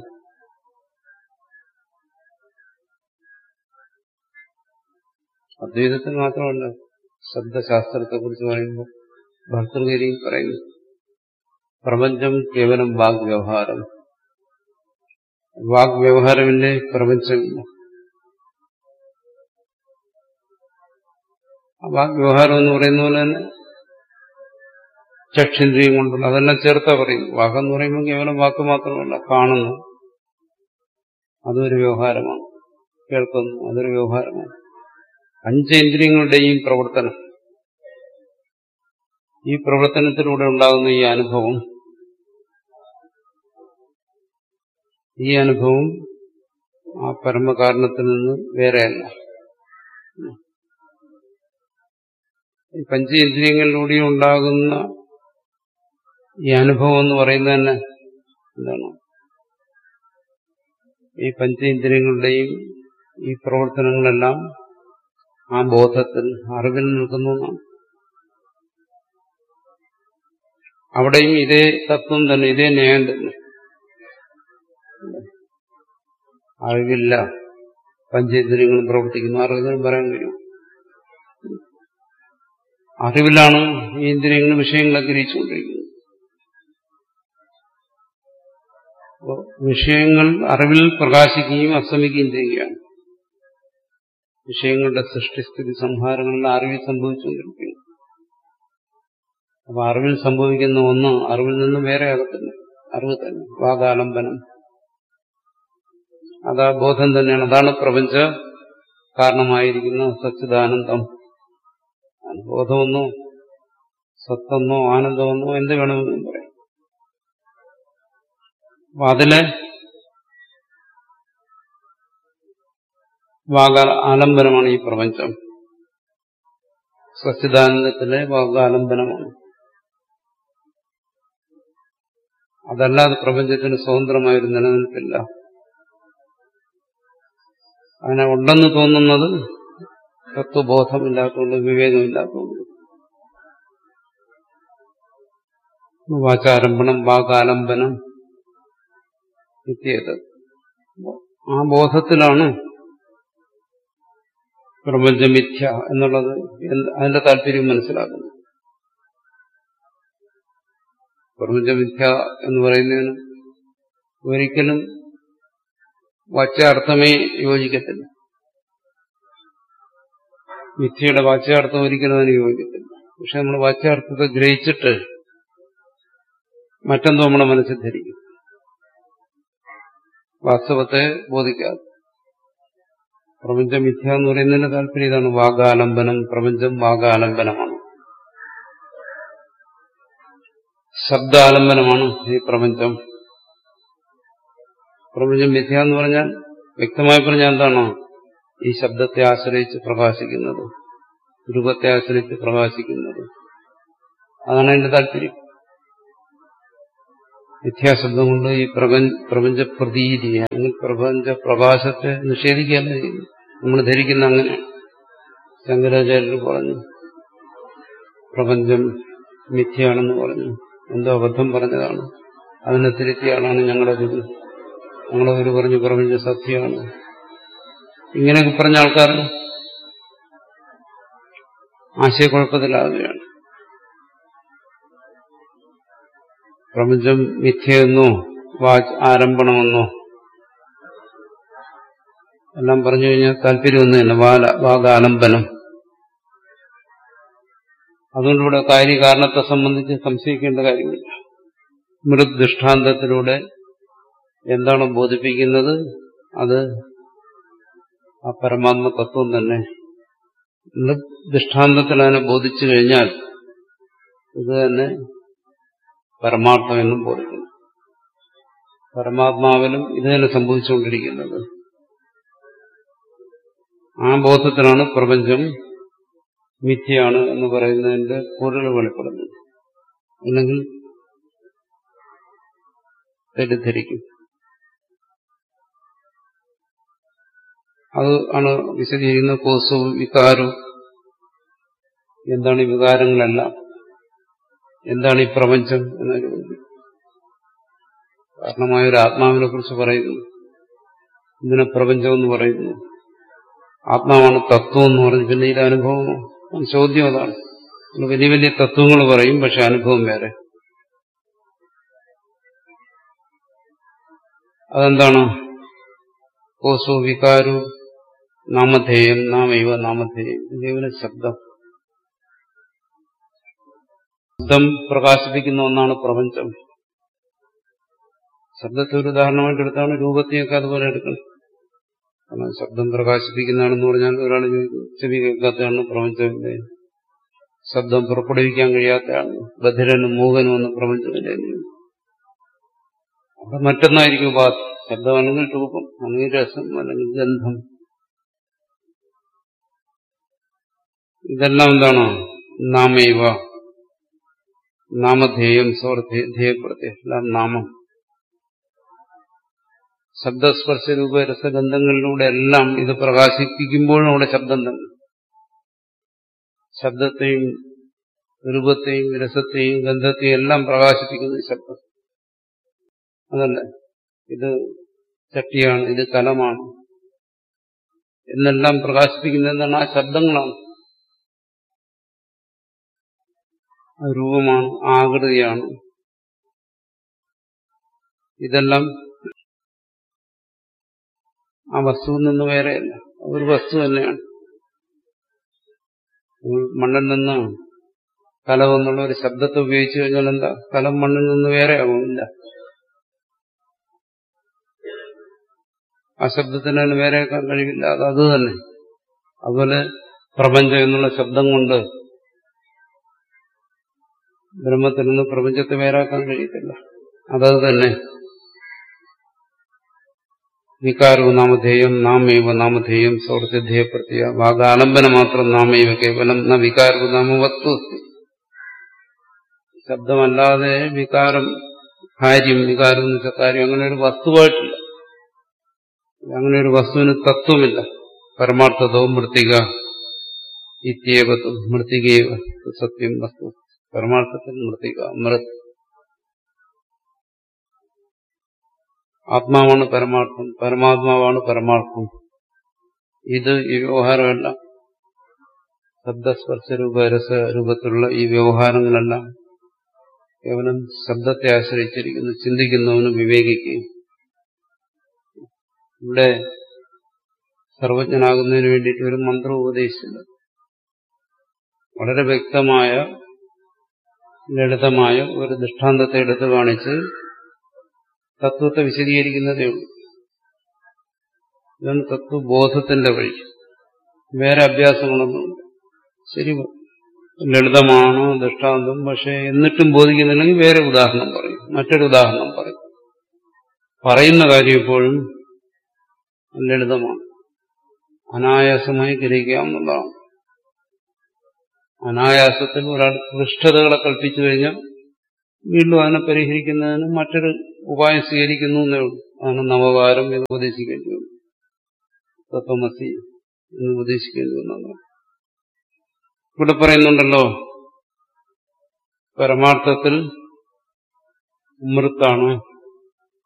അദ്വൈതത്തിൽ മാത്രമല്ല, ശബ്ദശാസ്ത്രത്തെക്കുറിച്ച് പറയുമ്പോൾ ഭർതൃഗിരിയിൽ പറയുന്നു, പ്രപഞ്ചം കേവലം വാഗ് വ്യവഹാരം. വാഗ് വ്യവഹാരമില്ലേ പ്രപഞ്ചമില്ല. ആ വാഗ് വ്യവഹാരം എന്ന് പറയുന്ന പോലെ തന്നെ ചക്ഷേന്ദ്രിയം കൊണ്ടുള്ള അതെല്ലാം ചേർത്താ പറയുന്നു. വാക്കെന്ന് പറയുമ്പോൾ കേവലം വാക്ക് മാത്രമല്ല, കാണുന്നു അതൊരു വ്യവഹാരമാണ്, കേൾക്കുന്നു അതൊരു വ്യവഹാരമാണ്. പഞ്ചേന്ദ്രിയങ്ങളുടെയും പ്രവർത്തനം, ഈ പ്രവർത്തനത്തിലൂടെ ഉണ്ടാകുന്ന ഈ അനുഭവം, ഈ അനുഭവം ആ പരമകാരണത്തിൽ നിന്ന് വേറെയല്ല. ഈ പഞ്ചേന്ദ്രിയങ്ങളിലൂടെ ഉണ്ടാകുന്ന ഈ അനുഭവം എന്ന് പറയുന്നത് തന്നെ എന്താണ്? ഈ പഞ്ചേന്ദ്രിയങ്ങളുടെയും ഈ പ്രവർത്തനങ്ങളെല്ലാം ആ ബോധത്തിൽ, അറിവിൽ നിൽക്കുന്നു എന്നാണ്. അവിടെയും ഇതേ തത്വം തന്നെ, ഇതേ ന്യായം തന്നെ. അറിവില്ല, പഞ്ചേന്ദ്രിയങ്ങളും പ്രവർത്തിക്കുന്നു, അറിവിനും പറയാൻ കഴിയും. അറിവിലാണ് ഈ ഇന്ദ്രിയങ്ങൾ വിഷയങ്ങളെ ഗ്രഹിച്ചുകൊണ്ടിരിക്കുന്നത്. വിഷയങ്ങൾ അറിവിൽ പ്രകാശിക്കുകയും അസ്തമിക്കുകയും ചെയ്യുകയാണ്. വിഷയങ്ങളുടെ സൃഷ്ടിസ്ഥിതി സംഹാരങ്ങളിൽ അറിവിൽ സംഭവിച്ചുകൊണ്ടിരിക്കുന്നു. അപ്പൊ അറിവിൽ സംഭവിക്കുന്ന ഒന്ന് അറിവിൽ നിന്ന് വേറെ ആകത്തില്ല, അറിവ് തന്നെ. വാഗാലംബനം, അതാ ബോധം തന്നെയാണ്. അതാണ് പ്രപഞ്ച കാരണമായിരിക്കുന്ന സച്ചിദാനന്ദം. ബോധമെന്നോ സത്തെന്നോ ആനന്ദമെന്നോ എന്ത് വേണമെന്നും പറയാം. അപ്പൊ അതിലെ വാഗാലംബനമാണ് ഈ പ്രപഞ്ചം. സച്ചിദാനന്ദത്തിലെ വാഗാലംബനമാണ്. അതല്ലാതെ പ്രപഞ്ചത്തിന് സ്വതന്ത്രമായൊരു നിലനിൽപ്പില്ല. അതിനെ ഉണ്ടെന്ന് തോന്നുന്നത് തത്വബോധമില്ലാത്തതുകൊണ്ട്, വിവേകമില്ലാത്തതുകൊണ്ട്. വാചാരംഭണം, വാഗാലംബനം ഇത്യേത്. ആ ബോധത്തിലാണ് പ്രപഞ്ചമിഥ്യ എന്നുള്ളത്, അതിന്റെ താല്പര്യം മനസ്സിലാക്കുന്നു. പ്രപഞ്ചമിഥ്യ എന്ന് പറയുന്നതിന് ഒരിക്കലും വാച്യാർത്ഥമേ യോജിക്കത്തില്ല. മിഥ്യയുടെ വാച്യാർത്ഥം ഒരിക്കലും അതിന് യോജിക്കത്തില്ല. പക്ഷെ നമ്മൾ വാച്യാർത്ഥത്തെ ഗ്രഹിച്ചിട്ട് മറ്റെന്തോ നമ്മുടെ മനസ്സിൽ ധരിക്കും, വാസ്തവത്തെ ബോധിക്കാതെ. പ്രപഞ്ചം മിഥ്യ എന്ന് പറയുന്നതിന്റെ താല്പര്യം ഇതാണ്. വാഗാലംബനം, പ്രപഞ്ചം വാഗാലംബനമാണ്. ശബ്ദാലംബനമാണ് ഈ പ്രപഞ്ചം. പ്രപഞ്ചം മിഥ്യ എന്ന് പറഞ്ഞാൽ വ്യക്തമായി പറഞ്ഞാൽ എന്താണോ ഈ ശബ്ദത്തെ ആശ്രയിച്ച് പ്രകാശിക്കുന്നത്, രൂപത്തെ ആശ്രയിച്ച് പ്രകാശിക്കുന്നത്. അതാണ് എന്റെ താല്പര്യം. മിഥ്യാശബ്ദം കൊണ്ട് ഈ പ്രപഞ്ച പ്രപഞ്ച പ്രതീതി അല്ലെങ്കിൽ പ്രപഞ്ച പ്രകാശത്തെ നിഷേധിക്കുകയല്ല ചെയ്യുന്നു. നമ്മൾ ധരിക്കുന്ന അങ്ങനെയാണ്. ശങ്കരാചാര്യർ പറഞ്ഞു പ്രപഞ്ചം മിഥ്യയാണെന്ന് പറഞ്ഞു, എന്തോ അബദ്ധം പറഞ്ഞതാണ്. അതിനെ തിരുത്തിയാളാണ് ഞങ്ങളുടെ ഗുരു. ഞങ്ങളുടെ ഗുരു പറഞ്ഞു പ്രപഞ്ചം സത്യമാണ്. ഇങ്ങനെയൊക്കെ പറഞ്ഞ ആൾക്കാർ ആശയക്കുഴപ്പത്തിലാവുകയാണ്. പ്രപഞ്ചം മിഥ്യയെന്നോ വാച് ആരംഭണമെന്നോ എല്ലാം പറഞ്ഞു കഴിഞ്ഞാൽ താല്പര്യമൊന്നും തന്നെ വാല വാഗാലംബനം. അതുകൊണ്ടിവിടെ കാര്യകാരണത്തെ സംബന്ധിച്ച് സംശയിക്കേണ്ട കാര്യമില്ല. മൃദ് ദൃഷ്ടാന്തത്തിലൂടെ എന്താണ് ബോധിപ്പിക്കുന്നത് അത് ആ പരമാത്മ തത്വം തന്നെ. മൃദ് ദൃഷ്ടാന്തത്തിൽ അതിനെ ബോധിച്ചു കഴിഞ്ഞാൽ ഇത് തന്നെ പരമാർത്ഥം എന്നും ബോധിക്കുന്നു. പരമാത്മാവിലും ഇത് തന്നെ സംഭവിച്ചുകൊണ്ടിരിക്കുന്നത്. ആ ബോധത്തിലാണ് പ്രപഞ്ചം മിഥ്യയാണ് എന്ന് പറയുന്നതിന്റെ പൊരുൾ വെളിപ്പെടുന്നത്. അല്ലെങ്കിൽ തെറ്റിദ്ധരിക്കും. അത് ആണ് വിശദീകരിക്കുന്ന കോസു വികാരവും. എന്താണ് ഈ വികാരങ്ങളെല്ലാം, എന്താണ് ഈ പ്രപഞ്ചം എന്ന ചോദ്യം. കാരണമായ ഒരു ആത്മാവിനെ കുറിച്ച് പറയുന്നു. ഇതിനെ പ്രപഞ്ചം എന്ന് പറയുന്നു. ആത്മാവാണ് തത്വം എന്ന് പറഞ്ഞു. പിന്നെ ഇത് അനുഭവമോ? ചോദ്യം അതാണ്. വലിയ വലിയ തത്വങ്ങൾ പറയും, പക്ഷെ അനുഭവം വേറെ. അതെന്താണ്? കോസോ വികാരു നാമധേയം നാമൈവ നാമധേയം. കേവലം ശബ്ദം ശബ്ദം പ്രകാശിപ്പിക്കുന്ന ഒന്നാണ് പ്രപഞ്ചം. ശബ്ദത്തെ ഒരു ഉദാഹരണമായിട്ട് എടുത്താണ് രൂപത്തെയൊക്കെ അതുപോലെ എടുക്കണം. കാരണം ശബ്ദം പ്രകാശിപ്പിക്കുന്നതാണെന്ന് പറഞ്ഞാൽ ഒരാൾ ചെവി കേൾക്കാത്തതാണ് പ്രപഞ്ചമില്ലേ. ശബ്ദം പുറപ്പെടുവിക്കാൻ കഴിയാത്തതാണ് ബധിരനും മൂകനും എന്ന് പ്രപഞ്ചമില്ലേ. അവിടെ മറ്റൊന്നായിരിക്കും ഉപാധി. ശബ്ദമാണെങ്കിൽ രൂപം, അല്ലെങ്കിൽ രസം, അല്ലെങ്കിൽ ഗന്ധം. ഇതെല്ലാം എന്താണ്? നാമൈവ നാമധേയം സ്വർത്ഥേയപ്പെടുത്തി എല്ലാം നാമം. ശബ്ദസ്പർശ രൂപ രസഗന്ധങ്ങളിലൂടെ എല്ലാം ഇത് പ്രകാശിപ്പിക്കുമ്പോഴും അവിടെ ശബ്ദം തന്നെ. ശബ്ദത്തെയും രൂപത്തെയും രസത്തെയും ഗന്ധത്തെയും എല്ലാം പ്രകാശിപ്പിക്കുന്ന ശബ്ദം. അതല്ല ഇത് ചട്ടിയാണ്, ഇത് കലമാണ് എന്നെല്ലാം പ്രകാശിപ്പിക്കുന്നത് എന്താണ്? ആ ശബ്ദങ്ങളാണ്. രൂപമാണ്, ആകൃതിയാണ്. ഇതെല്ലാം ആ വസ്തുവിൽ നിന്ന് വേറെയല്ല, ഒരു വസ്തു തന്നെയാണ്. മണ്ണിൽ നിന്ന് കലം എന്നുള്ള ഒരു ശബ്ദത്തെ ഉപയോഗിച്ചു കഴിഞ്ഞാൽ എന്താ? കലം മണ്ണിൽ നിന്ന് വേറെ ആവുന്നില്ല. ആ ശബ്ദത്തിന് തന്നെ വേറെ ആക്കാൻ കഴിയില്ല. അത് അത് തന്നെ. അതുപോലെ പ്രപഞ്ചം എന്നുള്ള ശബ്ദം കൊണ്ട് ബ്രഹ്മത്തിൽ നിന്ന് പ്രപഞ്ചത്തെ വേറാക്കാൻ കഴിയത്തില്ല. അതത് തന്നെ. വികാരവും നാമധേയം നാമൈവ നാമധേയം സൗഹൃദധേയ പ്രത്യ വാഗാലംബന മാത്രം നാമൈവ കേവലം ന വികാരവും നാമവസ്തു. ശബ്ദമല്ലാതെ വികാരം കാര്യം, വികാരം എന്ന് വെച്ചാൽ കാര്യം, അങ്ങനെ ഒരു വസ്തുവായിട്ടില്ല. അങ്ങനെ ഒരു വസ്തുവിന് തത്വമില്ല. പരമാർത്ഥതവും മൃത്തിക ഇത്യേവത്തും മൃത്തികേവ സത്യം വസ്തു. പരമാർത്ഥത്തിൽ മൃത്തിക മൃത്. ആത്മാവാണ് പരമാർത്ഥം, പരമാത്മാവാണ് പരമാർത്ഥം. ഇത് ഈ വ്യവഹാരമല്ല. ശബ്ദസ്പർശ രൂപ രസ രൂപത്തിലുള്ള ഈ വ്യവഹാരങ്ങളെല്ലാം കേവലം ശബ്ദത്തെ ആശ്രയിച്ചിരിക്കുന്നു. ചിന്തിക്കുന്നവന് വിവേകിക്കുകയും ഇവിടെ സർവജ്ഞനാകുന്നതിന് വേണ്ടിയിട്ട് ഒരു മന്ത്രം ഉപദേശിച്ചില്ല. വളരെ വ്യക്തമായ ലളിതമായ ഒരു ദൃഷ്ടാന്തത്തെ എടുത്തു കാണിച്ച് തത്വത്തെ വിശദീകരിക്കുന്നതേ ഉള്ളൂ. ഇതാണ് തത്വബോധത്തിന്റെ വഴി. വേറെ അഭ്യാസങ്ങളൊന്നുമില്ല. ശരി, ലളിതമാണ് ദൃഷ്ടാന്തം. പക്ഷെ എന്നിട്ടും ബോധിക്കുന്നില്ലെങ്കിൽ വേറെ ഉദാഹരണം പറയും, മറ്റൊരു ഉദാഹരണം പറയും. പറയുന്ന കാര്യം എപ്പോഴും ലളിതമാണ്, അനായാസമായി ഗ്രഹിക്കാവുന്നതാണ്. അനായാസത്തിൽ ഒരാൾ ക്ലിഷ്ടതകളെ കൽപ്പിച്ചു കഴിഞ്ഞാൽ വീണ്ടും അതിനെ പരിഹരിക്കുന്നതിന് മറ്റൊരു ഉപായം സ്വീകരിക്കുന്നു എന്നേ ഉള്ളൂ. അതാണ് നവകാരം എന്ന് ഉപദേശിക്കേണ്ടി വന്നു, തത്വമസി എന്ന് ഉപദേശിക്കേണ്ടി വന്നു. ഇവിടെ പറയുന്നുണ്ടല്ലോ, പരമാർത്ഥത്തിൽ മൃത്താണ്,